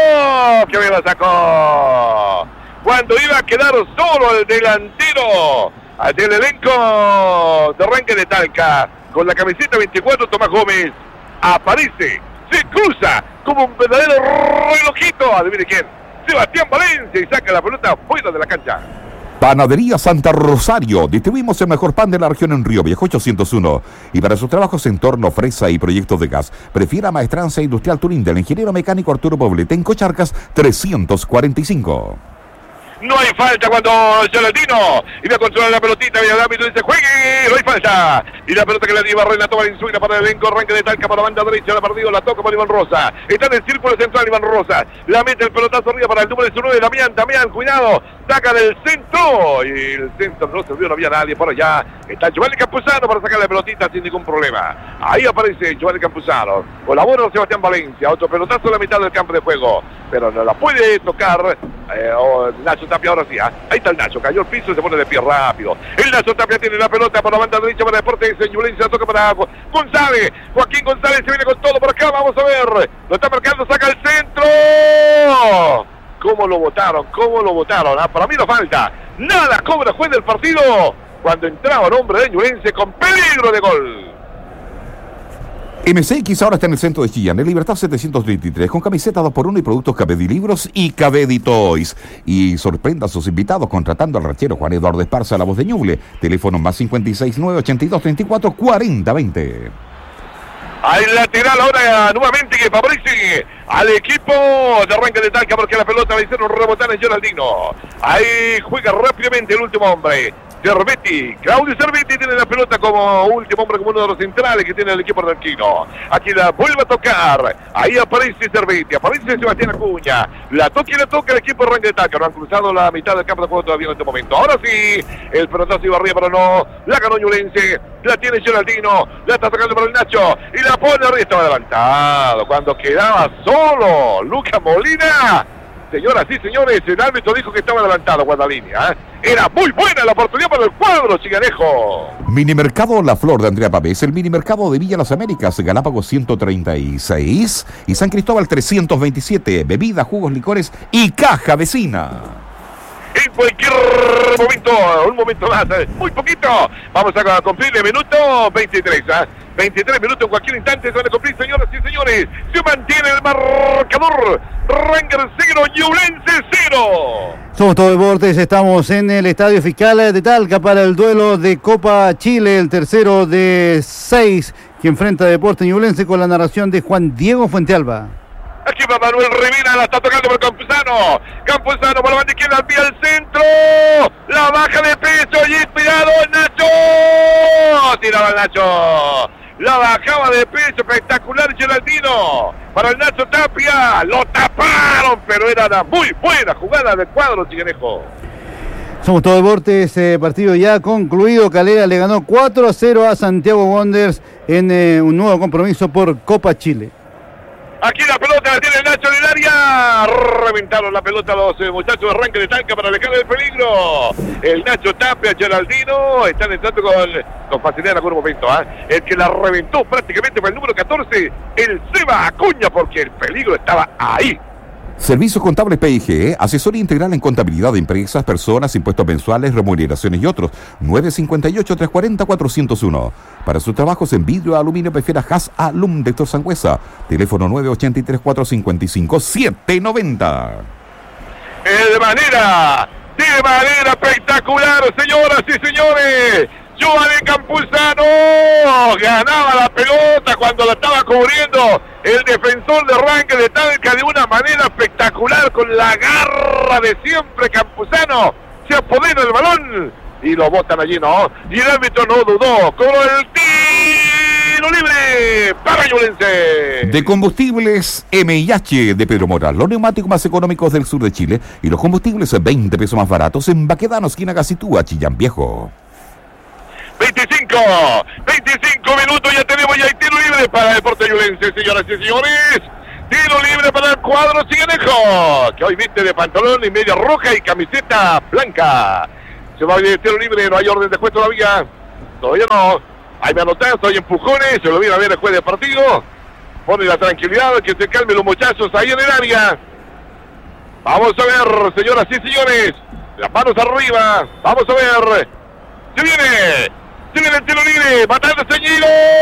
C: Que me la sacó. Cuando iba a quedar solo el delantero del elenco de Rangers de Talca, con la camiseta veinticuatro, Tomás Gómez, aparece, se cruza como un verdadero relojito. Adivine quién. Sebastián Valencia, y saca la pelota fuera de la cancha.
B: Panadería Santa Rosario. Distribuimos el mejor pan de la región en Río Viejo ochocientos uno. Y para sus trabajos en torno, fresa y proyectos de gas, prefiera Maestranza Industrial Turín del ingeniero mecánico Arturo Poblete en Cocharcas trescientos cuarenta y cinco.
C: No hay falta cuando Geraldino iba a controlar la pelotita, y el árbitro dice juegue, no hay falta. Y la pelota que la lleva Renato Valenzuela para el elenco Rangers de Talca, para la banda derecha, la perdido, la toca para Iván Rosa. Está en el círculo central Iván Rosa. La mete el pelotazo arriba para el número diecinueve, Damián, Damián, cuidado. Saca del centro. Y el centro no se vio, no había nadie por allá. Está Giovanni Campuzano para sacar la pelotita sin ningún problema. Ahí aparece Giovanni Campuzano. Colabora Sebastián Valencia. Otro pelotazo en la mitad del campo de juego. Pero no la puede tocar eh, oh, Nacho Tapia ahora sí. ¿eh? Ahí está el Nacho. Cayó el piso y se pone de pie rápido. El Nacho Tapia tiene la pelota por la banda derecha para Deportes. Ñublense la toca para González. Joaquín González se viene con todo por acá. Vamos a ver. Lo está marcando. Saca el centro. ¿Cómo lo votaron? ¿Cómo lo votaron? Ah, para mí no falta. Nada cobra juez del partido cuando entraba el hombre de Ñublense con peligro de gol.
B: M C X ahora está en el centro de Chillán, en Libertad setecientos treinta y tres, con camiseta dos por uno y productos Cabedi Libros y Cabedi Toys. Y sorprenda a sus invitados contratando al ranchero Juan Eduardo Esparza, la voz de Ñuble. Teléfono más cincuenta y seis, nueve ochenta y dos, treinta y cuatro, cuarenta, veinte.
C: Hay lateral ahora nuevamente que favorece al equipo de Rangers de Talca, porque la pelota la hicieron rebotar en Geraldino. Ahí juega rápidamente el último hombre. Cervetti, Claudio Cervetti tiene la pelota como último hombre, como uno de los centrales que tiene el equipo argentino. Aquí la vuelve a tocar, ahí aparece Cervetti, aparece Sebastián Acuña, la toca y la toca el equipo de Rangers de Talca. No han cruzado la mitad del campo de juego todavía en este momento. Ahora sí, el pelotazo iba arriba, pero no, la ganó Ñublense, la tiene Geraldino, la está sacando para el Nacho, y la pone arriba, estaba adelantado, cuando quedaba solo Lucas Molina. Señoras y señores, el árbitro dijo que estaba adelantado Guadalínea. ¿eh? Era muy buena la oportunidad para el cuadro chiganejo.
B: Minimercado La Flor de Andrea Pavés, el minimercado de Villa Las Américas, Galápagos ciento treinta y seis y San Cristóbal trescientos veintisiete. Bebidas, jugos, licores y caja vecina.
C: En cualquier momento, un momento más, ¿eh? muy poquito. Vamos a cumplir el minuto veintitrés. ¿eh? veintitrés minutos en cualquier instante se van a cumplir, señoras y señores. Se mantiene el marcador. Rangers cero, Ñublense cero.
A: Somos Todo Deportes, estamos en el Estadio Fiscal de Talca para el duelo de Copa Chile, el tercero de seis que enfrenta a Deportes Ñublense, con la narración de Juan Diego Fuentealba.
C: Aquí va Manuel Rivera, la está tocando por Campuzano. Campuzano por la banda izquierda, vía al centro. La baja de pecho y inspirado Nacho. Tiraba el Nacho. La bajaba de pecho, espectacular Geraldino. Para el Nacho Tapia, lo taparon, pero era una muy buena jugada del cuadro chiganejo.
A: Somos Todo Deportes, eh, partido ya concluido. Calera le ganó cuatro a cero a Santiago Wanderers en eh, un nuevo compromiso por Copa Chile.
C: Aquí la pelota la tiene el Nacho en el área. Reventaron la pelota los eh, muchachos de Rangers de Talca para alejar del peligro. El Nacho Tapia, Geraldino, están entrando con, con facilidad en algún momento. ¿eh? El que la reventó prácticamente fue el número catorce, el Seba Acuña, porque el peligro estaba ahí.
B: Servicios Contables P I G, asesoría integral en contabilidad de empresas, personas, impuestos mensuales, remuneraciones y otros. nueve cinco ocho, tres cuatro cero, cuatro cero uno. Para sus trabajos en vidrio, aluminio, prefiera Has Alum de Héctor Sangüesa. Teléfono nueve ocho tres, cuatro cinco cinco, siete nueve cero.
C: De manera de manera espectacular, señoras y señores. Giovanni Campuzano ganaba la pelota cuando la estaba cubriendo el defensor de Rangel de Talca de una manera espectacular, con la garra de siempre. Campuzano se apodera del balón y lo botan allí, ¿no? Y el árbitro no dudó, cobró el tiro libre para Ñublense.
B: De combustibles M y H de Pedro Mora, los neumáticos más económicos del sur de Chile y los combustibles veinte pesos más baratos en Baquedano, esquina Gacitúa, Chillán Viejo.
C: veinticinco, veinticinco minutos, ya tenemos ya el tiro libre para Deportes Ñublense, señoras y señores. Tiro libre para el cuadro Ciganejo, que hoy viste de pantalón y media roja y camiseta blanca. Se va a ir el tiro libre, no hay orden de juez todavía. Todavía no. Hay manotazos, hay empujones, se lo viene a ver el juez de partido. Pone la tranquilidad, que se calmen los muchachos ahí en el área. Vamos a ver, señoras y señores. Las manos arriba. Vamos a ver. Se viene. Se viene el tiro libre. Matando Ceñido.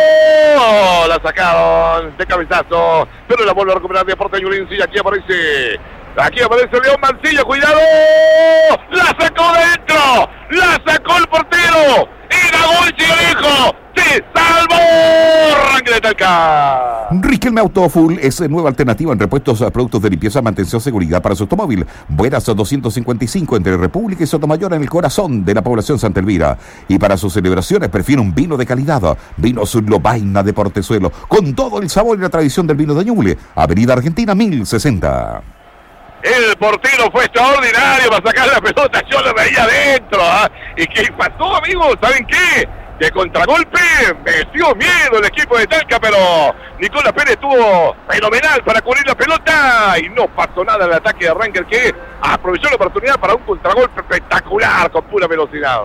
C: La sacaron de cabezazo. Pero la vuelve a recuperar Deportes Ñublense. Y aquí aparece. Aquí aparece León Mancilla. Cuidado. La sacó de dentro. La sacó el portero. Era gol Ciganejo. ¡Se salvó! Rangel de Talca.
B: Riquelme Auto Full es nueva alternativa en repuestos a productos de limpieza, mantención, seguridad para su automóvil. Buenas doscientos cincuenta y cinco entre República y Sotomayor, en el corazón de la población Santa Elvira. Y para sus celebraciones prefiere un vino de calidad. Vinos Lobaina de Portezuelo, con todo el sabor y la tradición del vino de Ñuble. Avenida Argentina mil sesenta.
C: El portero fue extraordinario para sacar la pelota. Yo lo veía adentro. ¿eh? ¿Y qué pasó, amigos? ¿Saben qué? De contragolpe metió miedo el equipo de Talca, pero Nicolás Pérez estuvo fenomenal para cubrir la pelota y no pasó nada en el ataque de Rangel, que aprovechó la oportunidad para un contragolpe espectacular con pura velocidad.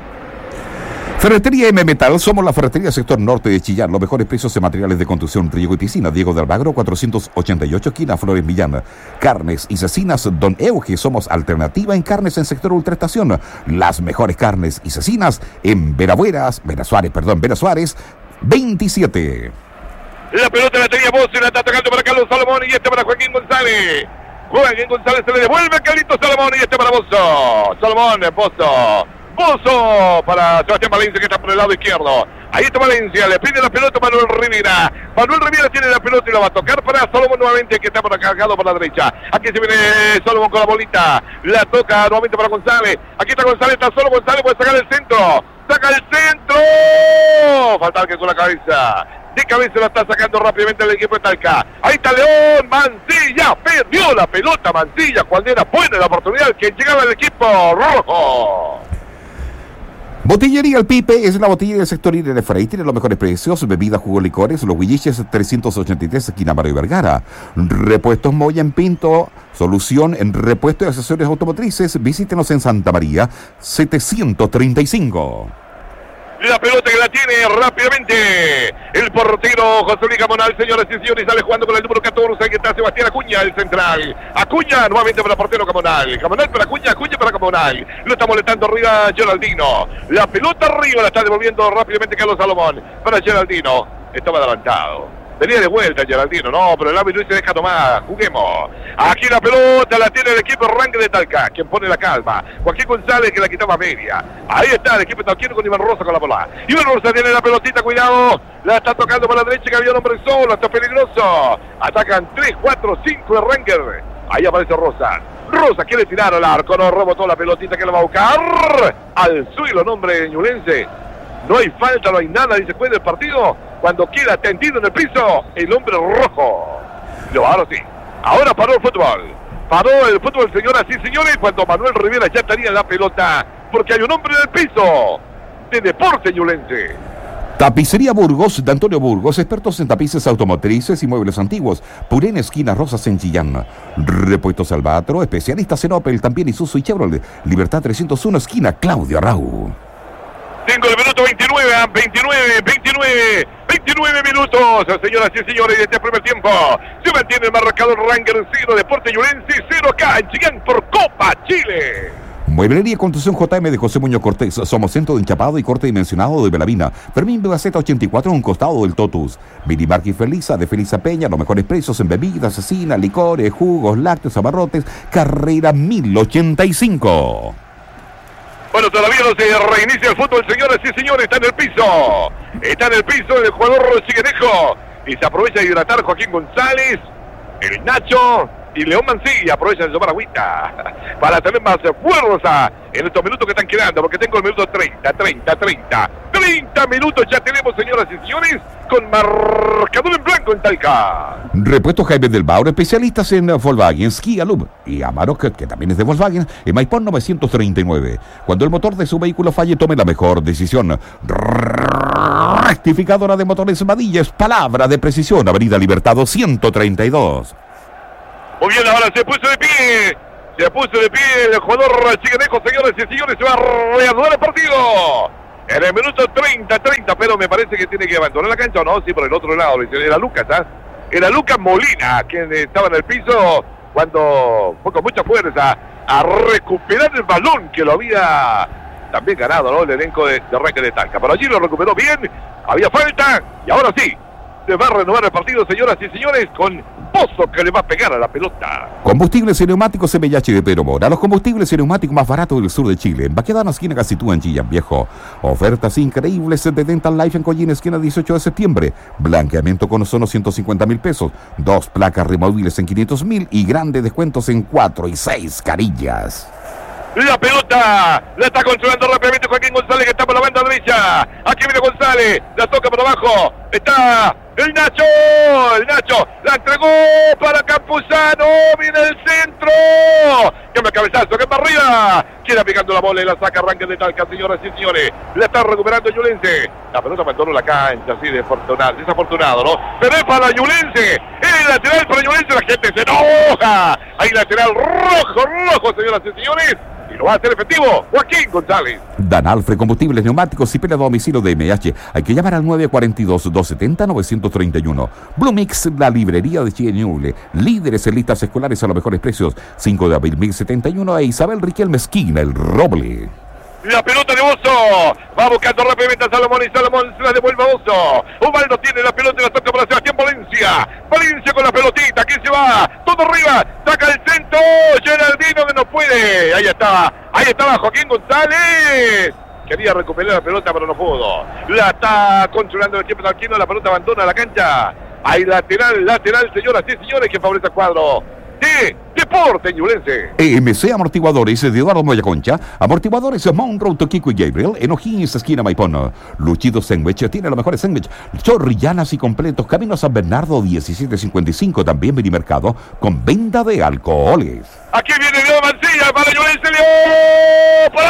B: Ferretería M Metal, somos la ferretería sector norte de Chillán. Los mejores precios en materiales de construcción, riego y piscina. Diego de Almagro, cuatrocientos ochenta y ocho, esquina Flores Millán. Carnes y cecinas Don Euge, somos alternativa en carnes en sector ultraestación. Las mejores carnes y cecinas en Verabueras, Vera Suárez, perdón, Vera Suárez, veintisiete.
C: La pelota la tenía Bozo y la está tocando para Carlos Salomón y este para Joaquín González. Joaquín González se le devuelve a Carlito Salomón y este para Bozo. Salomón, Bozo. Bozo para Sebastián Valencia, que está por el lado izquierdo. Ahí está Valencia, le pide la pelota a Manuel Rivera. Manuel Rivera tiene la pelota y la va a tocar para Salomón nuevamente, que está por acá, cargado por la derecha. Aquí se viene Salomón con la bolita. La toca nuevamente para González. Aquí está González, está solo González, puede sacar el centro. Saca el centro. Falta que con la cabeza. De cabeza la está sacando rápidamente el equipo de Talca. Ahí está León Mancilla. Perdió la pelota Mancilla cuando era buena la oportunidad que llegaba el equipo rojo.
B: Botillería El Pipe es la botillería del sector Irene Frey. Tiene los mejores precios, bebidas, jugos, licores. Los Huilliches trescientos ochenta y tres, esquina Mario Vergara. Repuestos Moya en Pinto. Solución en repuesto y accesorios automotrices. Visítenos en Santa María setecientos treinta y cinco.
C: La pelota que la tiene rápidamente el portero José Luis Camonal, señoras y señores, sale jugando con el número catorce, que está Sebastián Acuña, el central. Acuña nuevamente para el portero Camonal. Camonal para Acuña, Acuña para Camonal. Lo está molestando arriba Geraldino. La pelota arriba la está devolviendo rápidamente Carlos Salomón para Geraldino. Estaba adelantado. Venía de vuelta Geraldino, no, pero el árbitro se deja tomar. Juguemos. Aquí la pelota la tiene el equipo Rangel de Talca, quien pone la calma. Joaquín González, que la quitaba media. Ahí está el equipo talquino con Iván Rosa con la bola. Iván Rosa tiene la pelotita, cuidado. La está tocando para la derecha, que había un hombre solo. Está peligroso. Atacan tres, cuatro, cinco de Rangel. Ahí aparece Rosa. Rosa quiere tirar al arco, no rebotó la pelotita, que la va a buscar al suelo, nombre ñublense. No hay falta, no hay nada, dice juez del partido. Cuando queda tendido en el piso el hombre rojo. Lo ahora sí. Ahora paró el fútbol. Paró el fútbol, señoras y señores, cuando Manuel Rivera ya tenía la pelota. Porque hay un hombre en el piso de Deportes Ñublense.
B: Tapicería Burgos, de Antonio Burgos, expertos en tapices automotrices y muebles antiguos. Purén, esquina Rosas en Chillán. Repuestos Albatro, especialistas en Opel, también Isuzu y Chevrolet. Libertad trescientos uno, esquina Claudio Arrau.
C: Tengo el minuto veintinueve, veintinueve, veintinueve, veintinueve minutos, señoras y señores, de este primer tiempo. Se mantiene el marcador Rangel cero, Deportes Ñublense cero acá en Chillán por Copa Chile.
B: Mueblería y Construcción J M de José Muñoz Cortés. Somos centro de enchapado y corte dimensionado de Belavina. Fermín Bebaceta ochenta y cuatro en un costado del Totus. Minimarket Felisa de Felisa Peña. Los mejores precios en bebidas, asesinas, licores, jugos, lácteos, abarrotes. Carrera mil ochenta y cinco.
C: Bueno, todavía no se reinicia el fútbol, señoras y señores. Está en el piso. Está en el piso el jugador Chiguenejo. Y se aprovecha de hidratar Joaquín González, el Nacho y León Mancilla. Aprovechan de tomar agüita para tener más fuerza en estos minutos que están quedando, porque tengo el minuto treinta, treinta, treinta. treinta minutos ya tenemos, señoras y señores, con marcador en blanco en Talca.
B: Repuesto Jaime del Baur, especialistas en Volkswagen, Ski Alum y Amarok, que también es de Volkswagen, en Maipón novecientos treinta y nueve. Cuando el motor de su vehículo falle, tome la mejor decisión. Rectificadora de motores Madilla, es palabra de precisión. Avenida Libertad ciento treinta y dos.
C: Muy bien, ahora se puso de pie. Se puso de pie el jugador Chiguenejo, señores y señores. Se va a reanudar el partido. En el minuto treinta, treinta, pero me parece que tiene que abandonar la cancha, ¿o no? Sí, por el otro lado. Era Lucas, ¿ah? ¿eh? Era Lucas Molina, quien estaba en el piso cuando fue con mucha fuerza a recuperar el balón que lo había también ganado, ¿no? El elenco de, de Reque de Talca. Pero allí lo recuperó bien. Había falta. Y ahora sí, se va a renovar el partido, señoras y señores, con Pozo, que le va a pegar a la pelota.
B: Combustibles y neumáticos M H de Pedro Mora. Los combustibles y neumáticos más baratos del sur de Chile. En Baquedano, esquina Gacitúa, en Chillán Viejo. Ofertas increíbles de Dental Life en Collín, esquina dieciocho de septiembre. Blanqueamiento con ozono ciento cincuenta mil pesos. Dos placas removibles en quinientos mil y grandes descuentos en cuatro y seis carillas.
C: La pelota la está controlando rápidamente Joaquín González, que está por la banda derecha. Aquí viene González, la toca por abajo. Está el Nacho, el Nacho la entregó para Campuzano. Viene el centro. Cambia cabezazo, que va arriba. Queda pegando la bola y la saca. Arranque de Talca, señoras y señores. La está recuperando Yulense. La pelota abandonó la cancha, así desafortunado, desafortunado, ¿no? Pero es para Yulense. El lateral para Yulense. La gente se enoja. Hay lateral rojo, rojo, señoras y señores. Y lo va a hacer efectivo Joaquín González.
B: Dan Alfred Combustibles, Neumáticos y Pelea a domicilio de M H. Hay que llamar al nueve cuatro dos, doscientos setenta, novecientos treinta y uno. Blue Mix, la librería de Chile Ñuble. Líderes en listas escolares a los mejores precios. cinco de abril mil setenta y uno. E Isabel Riquelme, esquina El Roble.
C: La pelota de Bozo. Va buscando rápidamente a Salomón y Salomón se la devuelve a Bozo. Ubaldo tiene la pelota y la toca para Sebastián Valencia. Valencia con la pelotita. Aquí se va. Todo arriba. Saca el centro. Geraldino que no puede. Ahí estaba. Ahí estaba Joaquín González. Quería recuperar la pelota pero no pudo. La está controlando el tiempo tranquilo. La pelota abandona la cancha. Hay lateral, lateral, señoras y señores, que favorece al cuadro de Deporte Ñublense.
B: E M C Amortiguadores de Eduardo Moya Concha. Amortiguadores Monroe, Toquico y Gabriel. En O'Higgins, esquina Maipón. Luchido Sandwich tiene los mejores sándwiches. Chorrillanas y completos. Camino a San Bernardo diecisiete cincuenta y cinco. También Minimercado con venta de alcoholes.
C: Aquí viene Leo Mancilla para Ñublense. Leo por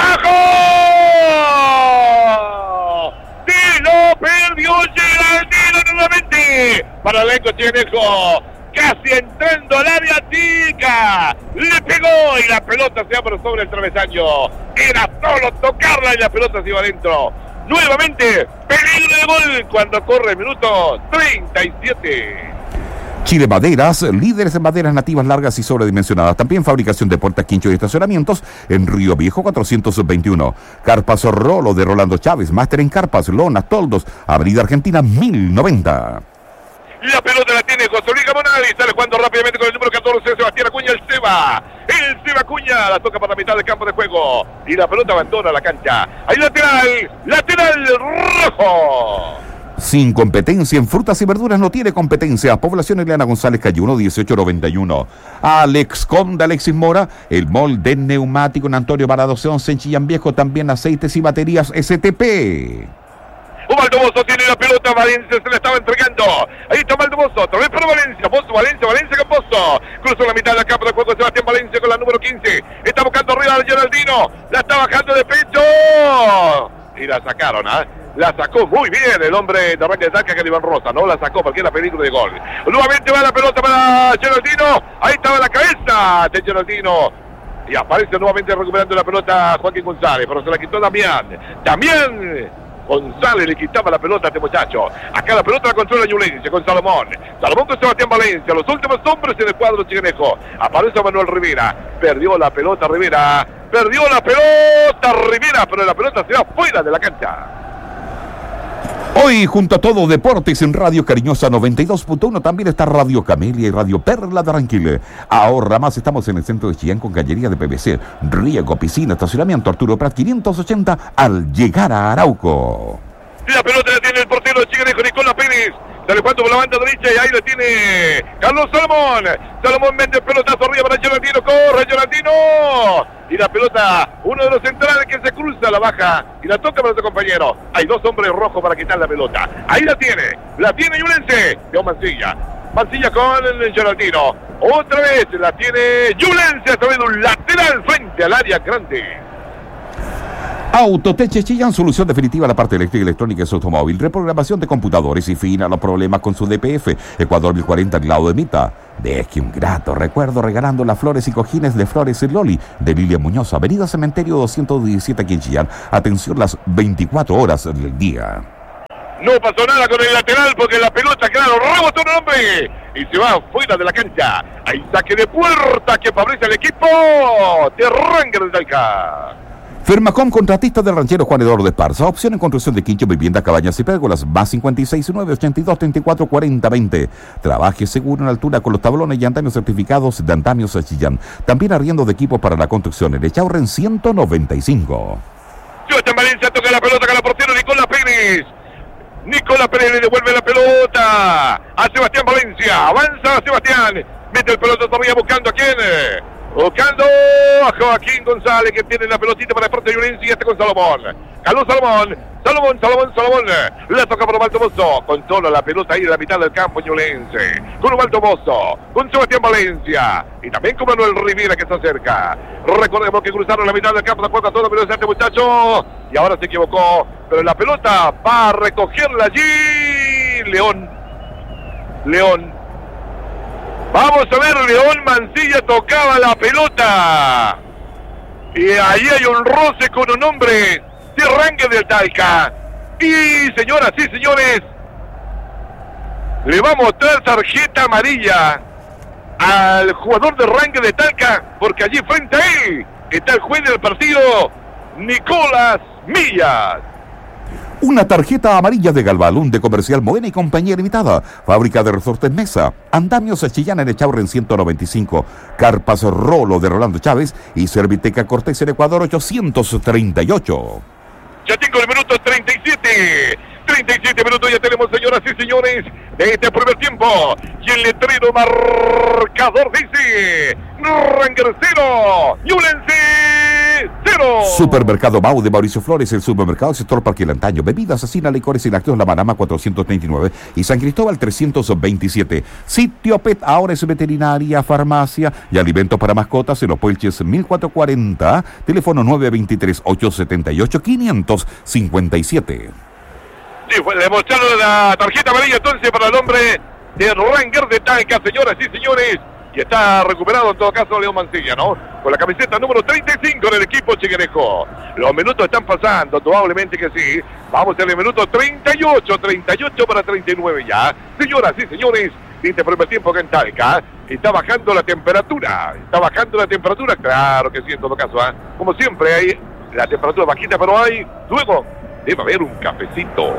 C: abajo. Se lo perdió Geraldino nuevamente. Para el elenco Chiguenejo. Casi entrando al área chica. Le pegó y la pelota se abre sobre el travesaño. Era solo tocarla y la pelota se iba adentro. Nuevamente, peligro de gol cuando corre el minuto treinta y siete.
B: Chile Maderas, líderes en maderas nativas largas y sobredimensionadas. También fabricación de puertas, quinchos y estacionamientos en Río Viejo cuatrocientos veintiuno. Carpas Rolo de Rolando Chávez, máster en carpas, lonas, toldos, Avenida Argentina mil noventa.
C: La pelota la tiene José Luis Gamonal y sale jugando rápidamente con el número catorce, Sebastián Acuña, el Seba. El Seba Acuña la toca para la mitad del campo de juego. Y la pelota abandona la cancha. Hay lateral, lateral rojo.
B: Sin competencia en frutas y verduras no tiene competencia. Población Eliana González, calle uno, dieciocho noventa y uno. Alex Conde, Alexis Mora, el molde neumático en Antonio Varado once en Chillán Viejo, también aceites y baterías S T P.
C: Ubaldo Bozo tiene la pelota, Valencia se la estaba entregando. Ahí está Ubaldo Bozo, otra vez para Valencia, Bozo, Valencia, Valencia con Bozo. Cruzó la mitad del campo de juego Sebastián Valencia con la número quince. Está buscando arriba al Geraldino, la está bajando de pecho. Y la sacaron, ¿ah? ¿eh? La sacó muy bien el hombre de Arranque de Talca, que era Iván Rosa, no la sacó porque era peligro de gol. Nuevamente va la pelota para Geraldino, ahí estaba la cabeza de Geraldino. Y aparece nuevamente recuperando la pelota Joaquín González, pero se la quitó Damián. Damián González le quitaba la pelota a este muchacho. Acá la pelota la controla Ñublense con Salomón. Salomón con Sebastián Valencia. Los últimos hombres en el cuadro chiguenejo. Aparece Manuel Rivera. Perdió la pelota Rivera. perdió la pelota Rivera, pero la pelota se va fuera de la cancha.
B: Hoy, junto a todo Deportes en Radio Cariñosa noventa y dos punto uno, también está Radio Camelia y Radio Perla de Ranquile. Ahorra más, estamos en el centro de Chillán con galería de P V C, riego, piscina, estacionamiento Arturo Prat quinientos ochenta al llegar a Arauco.
C: La pelota la tiene el portero Chigrejo, Nicolás Pérez. Sale jugando por la banda derecha y ahí la tiene Carlos Salomón. Salomón mete el pelotazo arriba para Geraldino. Corre Geraldino. Y la pelota, uno de los centrales que se cruza, la baja y la toca para su compañero. Hay dos hombres rojos para quitar la pelota. Ahí la tiene. La tiene Yulense. Vio Mancilla. Mancilla con el Geraldino. Otra vez la tiene Yulense a través de un lateral frente al área grande.
B: Autoteche Chillán, solución definitiva a la parte eléctrica y electrónica de su automóvil, reprogramación de computadores y fin a los problemas con su D P F. Ecuador mil cuarenta al lado de Mita. Deje un grato recuerdo regalando las flores y cojines de Flores y Loli de Lilia Muñoz, Avenida Cementerio doscientos diecisiete aquí en Chillán. Atención las veinticuatro horas del día.
C: No pasó nada con el lateral porque la pelota, claro, rebotó un hombre y se va fuera de la cancha. Hay saque de puerta que favorece al equipo de Ranger de Talca.
B: Fermacom, contratista del ranchero Juan Eduardo de Esparza. Opción en construcción de quincho, vivienda, cabañas y pérgolas. Más cincuenta y seis nueve ochenta y dos treinta y cuatro cuarenta veinte. Trabaje seguro en altura con los tablones y andamios certificados de Andamios a Chillán. También arriendo de equipos para la construcción en Echaurren ciento noventa y cinco.
C: Sebastián Valencia toca la pelota con la portero Nicolás Pérez. Nicolás Pérez le devuelve la pelota a Sebastián Valencia. Avanza Sebastián. Mete el pelota todavía buscando a quién. Buscando a Joaquín González, que tiene la pelotita para Deportes Yulense y este con Salomón. Carlos Salomón, Salomón, Salomón, Salomón. La toca por Ubaldo Mozo. Controla la pelota ahí en la mitad del campo Yulense. Con Ubaldo Mozo, con Sebastián Valencia. Y también con Manuel Rivera que se acerca. Recordemos que cruzaron la mitad del campo. Se juega todo pero este muchacho. Y ahora se equivocó. Pero la pelota va a recogerla allí. León. León. Vamos a ver, León Mancilla tocaba la pelota. Y ahí hay un roce con un hombre de Ranger del Talca. Y señoras y señores, le va a mostrar tarjeta amarilla al jugador de Ranger de Talca, porque allí frente a él está el juez del partido, Nicolás Millas.
B: Una tarjeta amarilla de Galbalún de Comercial Moena y Compañía Limitada. Fábrica de resortes Mesa. Andamios Chillán en Echaurren ciento noventa y cinco. Carpas Rolo de Rolando Chávez y Serviteca Cortés en Ecuador ochocientos treinta y ocho.
C: Ya tengo el minuto treinta y siete. treinta y siete minutos ya tenemos, señoras y señores, de este primer tiempo. Y el letrero marcador dice Ranger cero, Yulense cero.
B: Supermercado Mau de Mauricio Flores, el supermercado sector Parque El Antaño. Bebidas, asesina, licores y lácteos La Manama cuatrocientos treinta y nueve y San Cristóbal trescientos veintisiete. Sitio Pet, ahora es veterinaria, farmacia y alimentos para mascotas en Los Puelches mil cuatrocientos cuarenta. Teléfono nueve dos tres, ocho siete ocho, cinco cinco siete.
C: Sí, fue, le mostraron la tarjeta amarilla entonces para el hombre de Ranger de Talca, señoras y señores. Y está recuperado en todo caso León Mancilla, ¿no? Con la camiseta número treinta y cinco del equipo chiguerejo. Los minutos están pasando, probablemente que sí. Vamos en el minuto treinta y ocho, treinta y ocho para treinta y nueve ya. Señoras y señores, este primer tiempo que en Talca está bajando la temperatura. Está bajando la temperatura, claro que sí, en todo caso, ¿eh? Como siempre hay la temperatura bajita, pero hay luego debe haber un cafecito.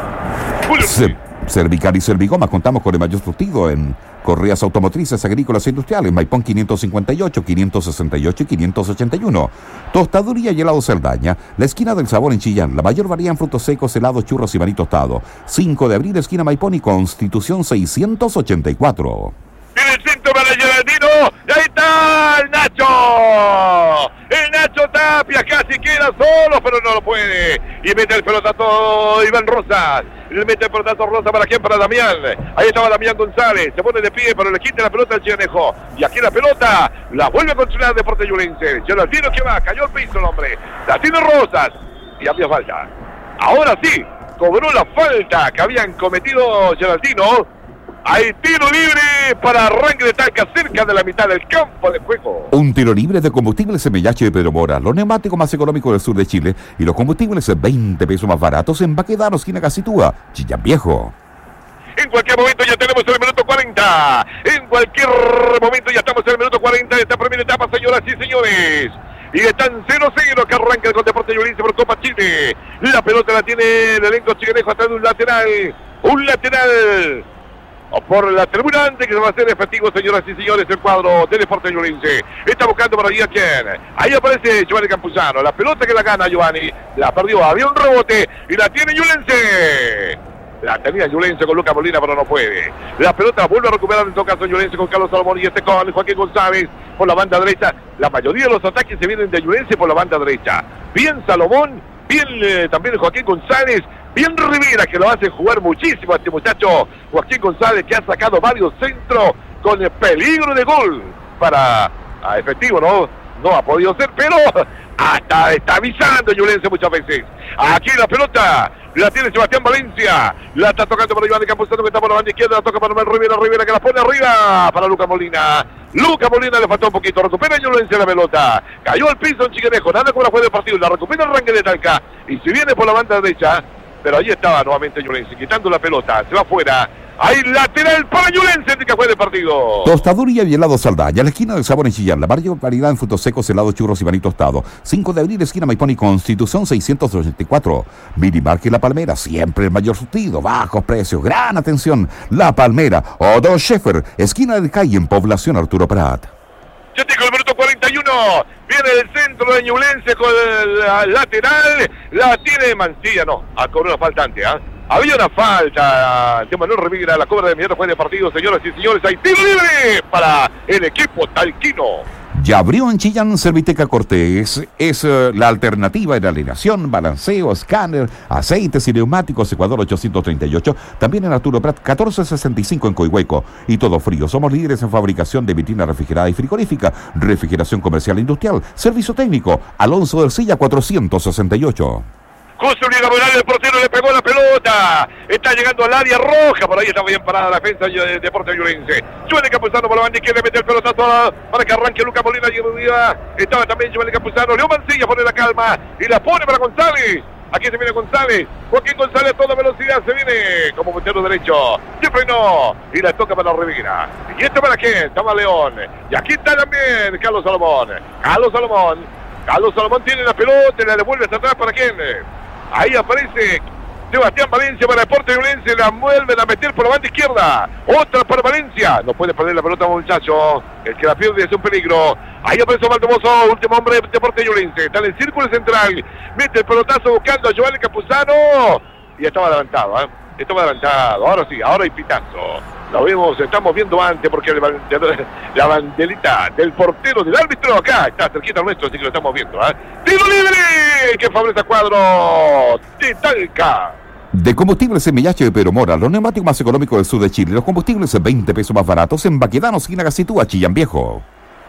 B: Se, Cervical y Servigoma, contamos con el mayor surtido en correas automotrices, agrícolas e industriales. Maipón quinientos cincuenta y ocho, quinientos sesenta y ocho y quinientos ochenta y uno. Tostaduría y helado Cerdaña, la esquina del sabor en Chillán. La mayor variedad en frutos secos, helados, churros y maní tostado. cinco de abril, esquina Maipón y Constitución seiscientos ochenta y cuatro.
C: En el centro para Geraldino, y ahí está el Nacho. El Nacho Tapia casi queda solo, pero no lo puede. Y mete el pelotazo Iván Rosas. Le mete el pelotazo Rosa para quién, para Damián. Ahí estaba Damián González. Se pone de pie, pero le quita la pelota al Chianejo. Y aquí la pelota la vuelve a controlar Deportes Yulense. Geraldino que va, cayó al piso el hombre. La tiene Rosas. Y había falta. Ahora sí, cobró la falta que habían cometido Geraldino. Hay tiro libre para Ranger de Talca cerca de la mitad del campo de juego.
B: Un tiro libre de combustible Semellache de Pedro Mora, los neumáticos más económicos del sur de Chile y los combustibles veinte pesos más baratos en Baquedano, esquina Casitúa, Chillán Viejo.
C: En cualquier momento ya tenemos el minuto cuarenta. En cualquier momento ya estamos en el minuto cuarenta de esta primera etapa, señoras y señores. Y están cero cero que arranca con Deportes Ñublense por Copa Chile. La pelota la tiene el elenco chilenejo atrás de un lateral. Un lateral. O por la tribuna antes que se va a hacer efectivo, señoras y señores, el cuadro de Deportes Ñublense. Está buscando por allí a quién. Ahí aparece Giovanni Campuzano. La pelota que la gana Giovanni. La perdió. Había un rebote y la tiene Ñublense. La tenía Ñublense con Lucas Molina, pero no puede. La pelota vuelve a recuperar en todo caso Ñublense con Carlos Salomón y este con Joaquín González por la banda derecha. La mayoría de los ataques se vienen de Ñublense por la banda derecha. Bien Salomón, bien eh, también Joaquín González, bien Rivera, que lo hace jugar muchísimo a este muchacho Joaquín González, que ha sacado varios centros con el peligro de gol para a efectivo, ¿no? No ha podido ser, pero hasta está avisando Ñublense muchas veces. Aquí la pelota la tiene Sebastián Valencia, la está tocando para Iván de Campuzano, que está por la banda izquierda, la toca para Manuel Rivera, Rivera que la pone arriba para Lucas Molina. Lucas Molina le faltó un poquito, recupera Ñublense la pelota, cayó al piso en Chiquenejo, nada como la fue del partido, la recupera el Rangue de Talca, y si viene por la banda derecha, pero ahí estaba nuevamente Ñublense, quitando la pelota, se va afuera. Hay lateral para Ñublense que fue del partido.
B: Tostaduría y helado Saldaña, la esquina del sabor en Chillán, la mayor variedad en frutos secos, helados, churros y maní tostado. cinco de abril, esquina Maipón y Constitución seiscientos ochenta y cuatro. Minimarket La Palmera, siempre el mayor surtido, bajos precios, gran atención. La Palmera, Odo Scheffer, esquina del calle en Población Arturo Prat.
C: Ya tengo el minuto cuarenta y uno. Viene del centro de Ñublense con el lateral. La tiene Mancilla, no, a cobrar una faltante, ¿ah? ¿eh? Había una falta de Manuel Rivera, la cobra de inmediato fue de partido, señoras y señores. Hay tiro libre para el equipo talquino.
B: Ya abrió en Chillán Serviteca Cortés. Es uh, la alternativa en alineación, balanceo, escáner, aceites y neumáticos. Ecuador ochocientos treinta y ocho. También en Arturo Prat catorce sesenta y cinco en Coihueco. Y todo frío. Somos líderes en fabricación de vitrina refrigerada y frigorífica, refrigeración comercial e industrial, servicio técnico. Alonso del Silla cuatrocientos sesenta y ocho.
C: José Uribe Morales, el portero, le pegó la pelota. Está llegando al área roja. Por ahí está bien parada la defensa de Deportes Ñublense. Giovanni Campuzano por la banda izquierda, mete el pelotazo para que arranque Lucas Molina. Y arriba estaba también Giovanni Campuzano. Leo Mancilla pone la calma y la pone para González. Aquí se viene González. Joaquín González a toda velocidad se viene como puntero derecho. Y frenó. Y la toca para Rivera. Y esto para quién? Toma León. Y aquí está también Carlos Salomón. Carlos Salomón. Carlos Salomón tiene la pelota y la devuelve hasta atrás para quién. Ahí aparece Sebastián Valencia para Deportes Ñublense, la vuelven a meter por la banda izquierda. Otra para Valencia. No puede perder la pelota, muchacho. El que la pierde es un peligro. Ahí aparece Osvaldo Mozo, último hombre de Deportes Ñublense. Está en el círculo central. Mete el pelotazo buscando a Giovanni Campuzano. Y estaba adelantado, ¿eh? Estaba adelantado. Ahora sí, ahora hay pitazo. Lo vemos, estamos viendo antes porque la banderita del portero del árbitro acá está cerquita nuestro, así que lo estamos viendo. ¿eh? ¡Tiro libre! Que favorece a cuadro de Talca.
B: De Combustibles en Millache de Pedro Mora, los neumáticos más económicos del sur de Chile. Los combustibles veinte pesos más baratos en Baquedano, esquina Gacitúa, Chillán Viejo.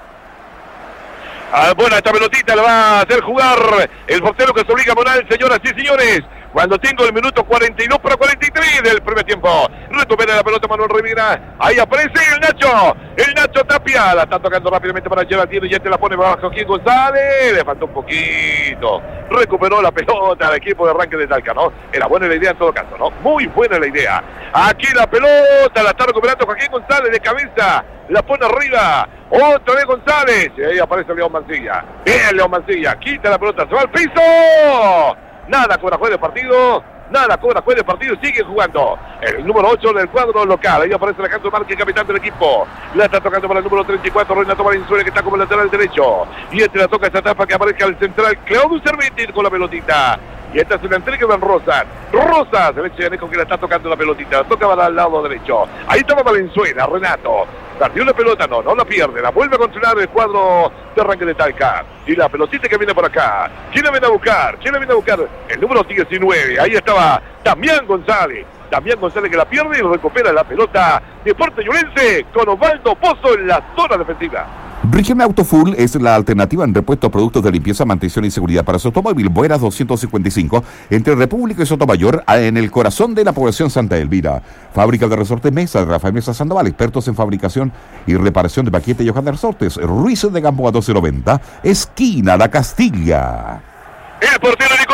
C: Ah, bueno, esta pelotita la va a hacer jugar el portero que se obliga a Morales, señoras y señores. Cuando tengo el minuto cuarenta y dos para cuarenta y tres del primer tiempo. Recupera la pelota Manuel Rivera. Ahí aparece el Nacho. El Nacho Tapia. La está tocando rápidamente para Geraldino. Y ya te la pone para Joaquín González. Le faltó un poquito. Recuperó la pelota al equipo de arranque de Talca, ¿no? Era buena la idea en todo caso, ¿no? Muy buena la idea. Aquí la pelota. La está recuperando Joaquín González de cabeza. La pone arriba. Otra vez González. Y ahí aparece León Mancilla. Bien, León Mancilla. Quita la pelota. Se va al piso. Nada cobra juez de partido, nada cobra juez de partido, sigue jugando el número ocho del cuadro local. Ahí aparece Alejandro Márquez, capitán del equipo. La está tocando para el número treinta y cuatro, Renato Valenzuela, que está como lateral derecho. Y este la toca esta etapa que aparezca el central Claudio Cervetti con la pelotita. Y esta es una entrega de Rosas. Rosas, el Chilenejo que la está tocando la pelotita. La toca para el lado derecho. Ahí estaba Valenzuela, Renato. Perdió la pelota, no, no la pierde. La vuelve a controlar el cuadro de arranque de Talca. Y la pelotita que viene por acá. ¿Quién la viene a buscar? ¿Quién la viene a buscar? El número diecinueve. Ahí estaba Damián González. Damián González que la pierde y recupera la pelota. Deportes Ñublense con Osvaldo Pozo en la zona defensiva.
B: Riquelme Autofull es la alternativa en repuesto a productos de limpieza, mantención y seguridad para su automóvil. Buenas doscientos cincuenta y cinco, entre República y Sotomayor, en el corazón de la población Santa Elvira. Fábrica de resortes Mesa, Rafael Mesa Sandoval, expertos en fabricación y reparación de paquetes y hojas de resortes. Ruiz de Gamboa doce noventa, esquina La Castilla.
C: El portero Nicolás Pérez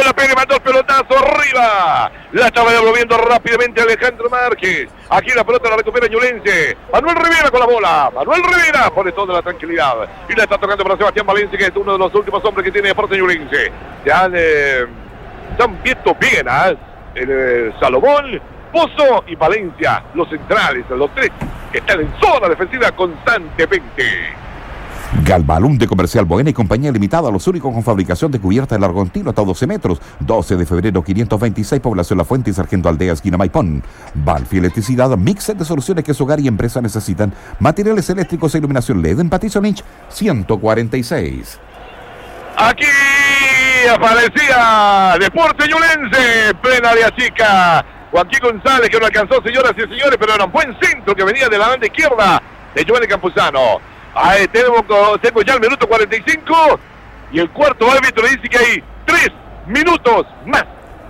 C: pegando el pelotazo arriba. La estaba devolviendo rápidamente Alejandro Márquez. Aquí la pelota la recupera Ñublense. Manuel Rivera con la bola. Manuel Rivera pone toda la tranquilidad. Y la está tocando para Sebastián Valencia, que es uno de los últimos hombres que tiene Deportes Ñublense. Se han, eh, se han visto bien, ¿eh? El, eh, Salomón, Pozo y Valencia, los centrales, los tres que están en zona defensiva constantemente.
B: Galbalum de Comercial Boena y Compañía Limitada, los únicos con fabricación de cubierta de largo continuo hasta doce metros. doce de febrero quinientos veintiséis, Población La Fuente y Sargento Aldea, esquina Maipón. Banfi Electricidad, mix de soluciones que su hogar y empresa necesitan. Materiales eléctricos e iluminación L E D en Patricio Lynch ciento cuarenta y seis.
C: Aquí aparecía Deportes Ñublense, plena área chica. Joaquín González, que no alcanzó, señoras y señores, pero era un buen centro que venía de la banda izquierda de Joel Campuzano. Ahí tengo, tengo ya el minuto cuarenta y cinco y el cuarto árbitro le dice que hay tres minutos más.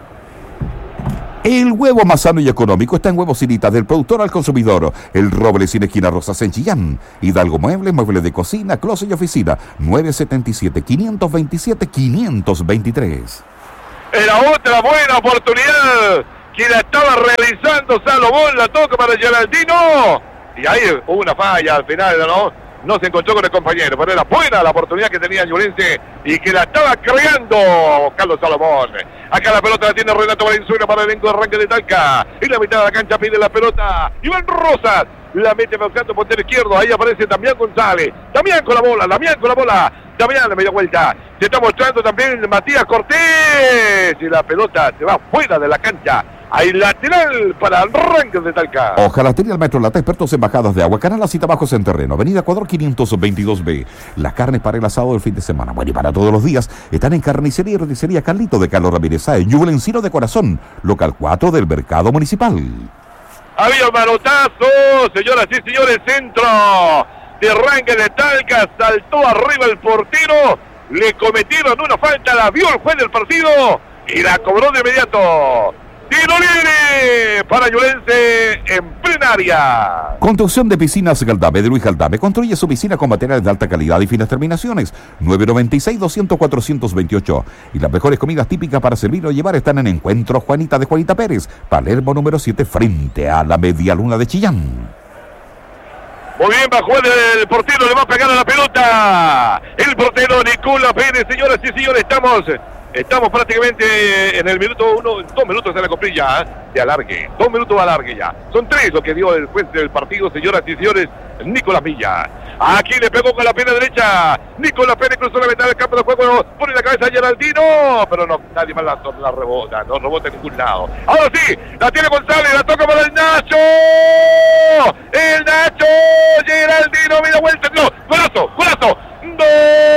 B: El huevo más sano y económico está en Huevos Sinitas, del productor al consumidor. El Roble sin esquina Rosas en Chillán. Hidalgo Muebles, muebles de cocina, closet y oficina. nueve siete siete, cinco dos siete, cinco dos tres.
C: Era otra buena oportunidad que la estaba realizando Salomón, la toca para Geraldino. Y ahí hubo una falla al final, ¿no? No se encontró con el compañero, pero era buena la oportunidad que tenía Ñublense y que la estaba creando Carlos Salomón. Acá la pelota la tiene Renato Valenzuela para el elenco de arranque de Talca. En la mitad de la cancha pide la pelota Iván Rosas. La mete buscando portero izquierdo. Ahí aparece Damián González. Damián con la bola, Damián con la bola. Damián de media vuelta. Se está mostrando también Matías Cortés. Y la pelota se va fuera de la cancha. Hay lateral para arranque de Talca.
B: Hojalatería El Metro Lata, expertos en bajadas de agua, canal Cita Bajos en terreno, avenida Ecuador quinientos veintidós B. Las carnes para el asado del fin de semana, bueno, y para todos los días, están en Carnicería y Roticería Carlito de Carlos Ramírez Sáenz, Ñublencino de Corazón, local cuatro del Mercado Municipal.
C: Había un manotazo, señoras y señores, centro de arranque de Talca, saltó arriba el portero, le cometieron una falta, la vio el juez del partido y la cobró de inmediato. Tiro libre para Ñublense en plenaria.
B: Construcción de piscinas Galdame de Luis Galdame. Construye su piscina con materiales de alta calidad y finas terminaciones. nueve noventa y seis, doscientos, cuatrocientos veintiocho. Y las mejores comidas típicas para servir o llevar están en Encuentro Juanita de Juanita Pérez, Palermo número siete, frente a la Media Luna de Chillán.
C: Muy bien, va a jugar el portero, le va a pegar a la pelota. El portero Nicolás Pérez, señoras y señores, estamos... Estamos prácticamente en el minuto uno, dos minutos de la coprilla, ¿eh? de alargue, dos minutos de alargue ya. Son tres lo que dio el juez del partido, señoras y señores, Nicolás Villa. Aquí le pegó con la pierna derecha, Nicolás Pérez cruzó la mitad del campo de juego, pone la cabeza a Geraldino, pero no, nadie más la, la rebota, no rebota en ningún lado. Ahora sí, la tiene González, la toca para el Nacho, el Nacho, Geraldino, mira vuelta, no, golazo, golazo, no.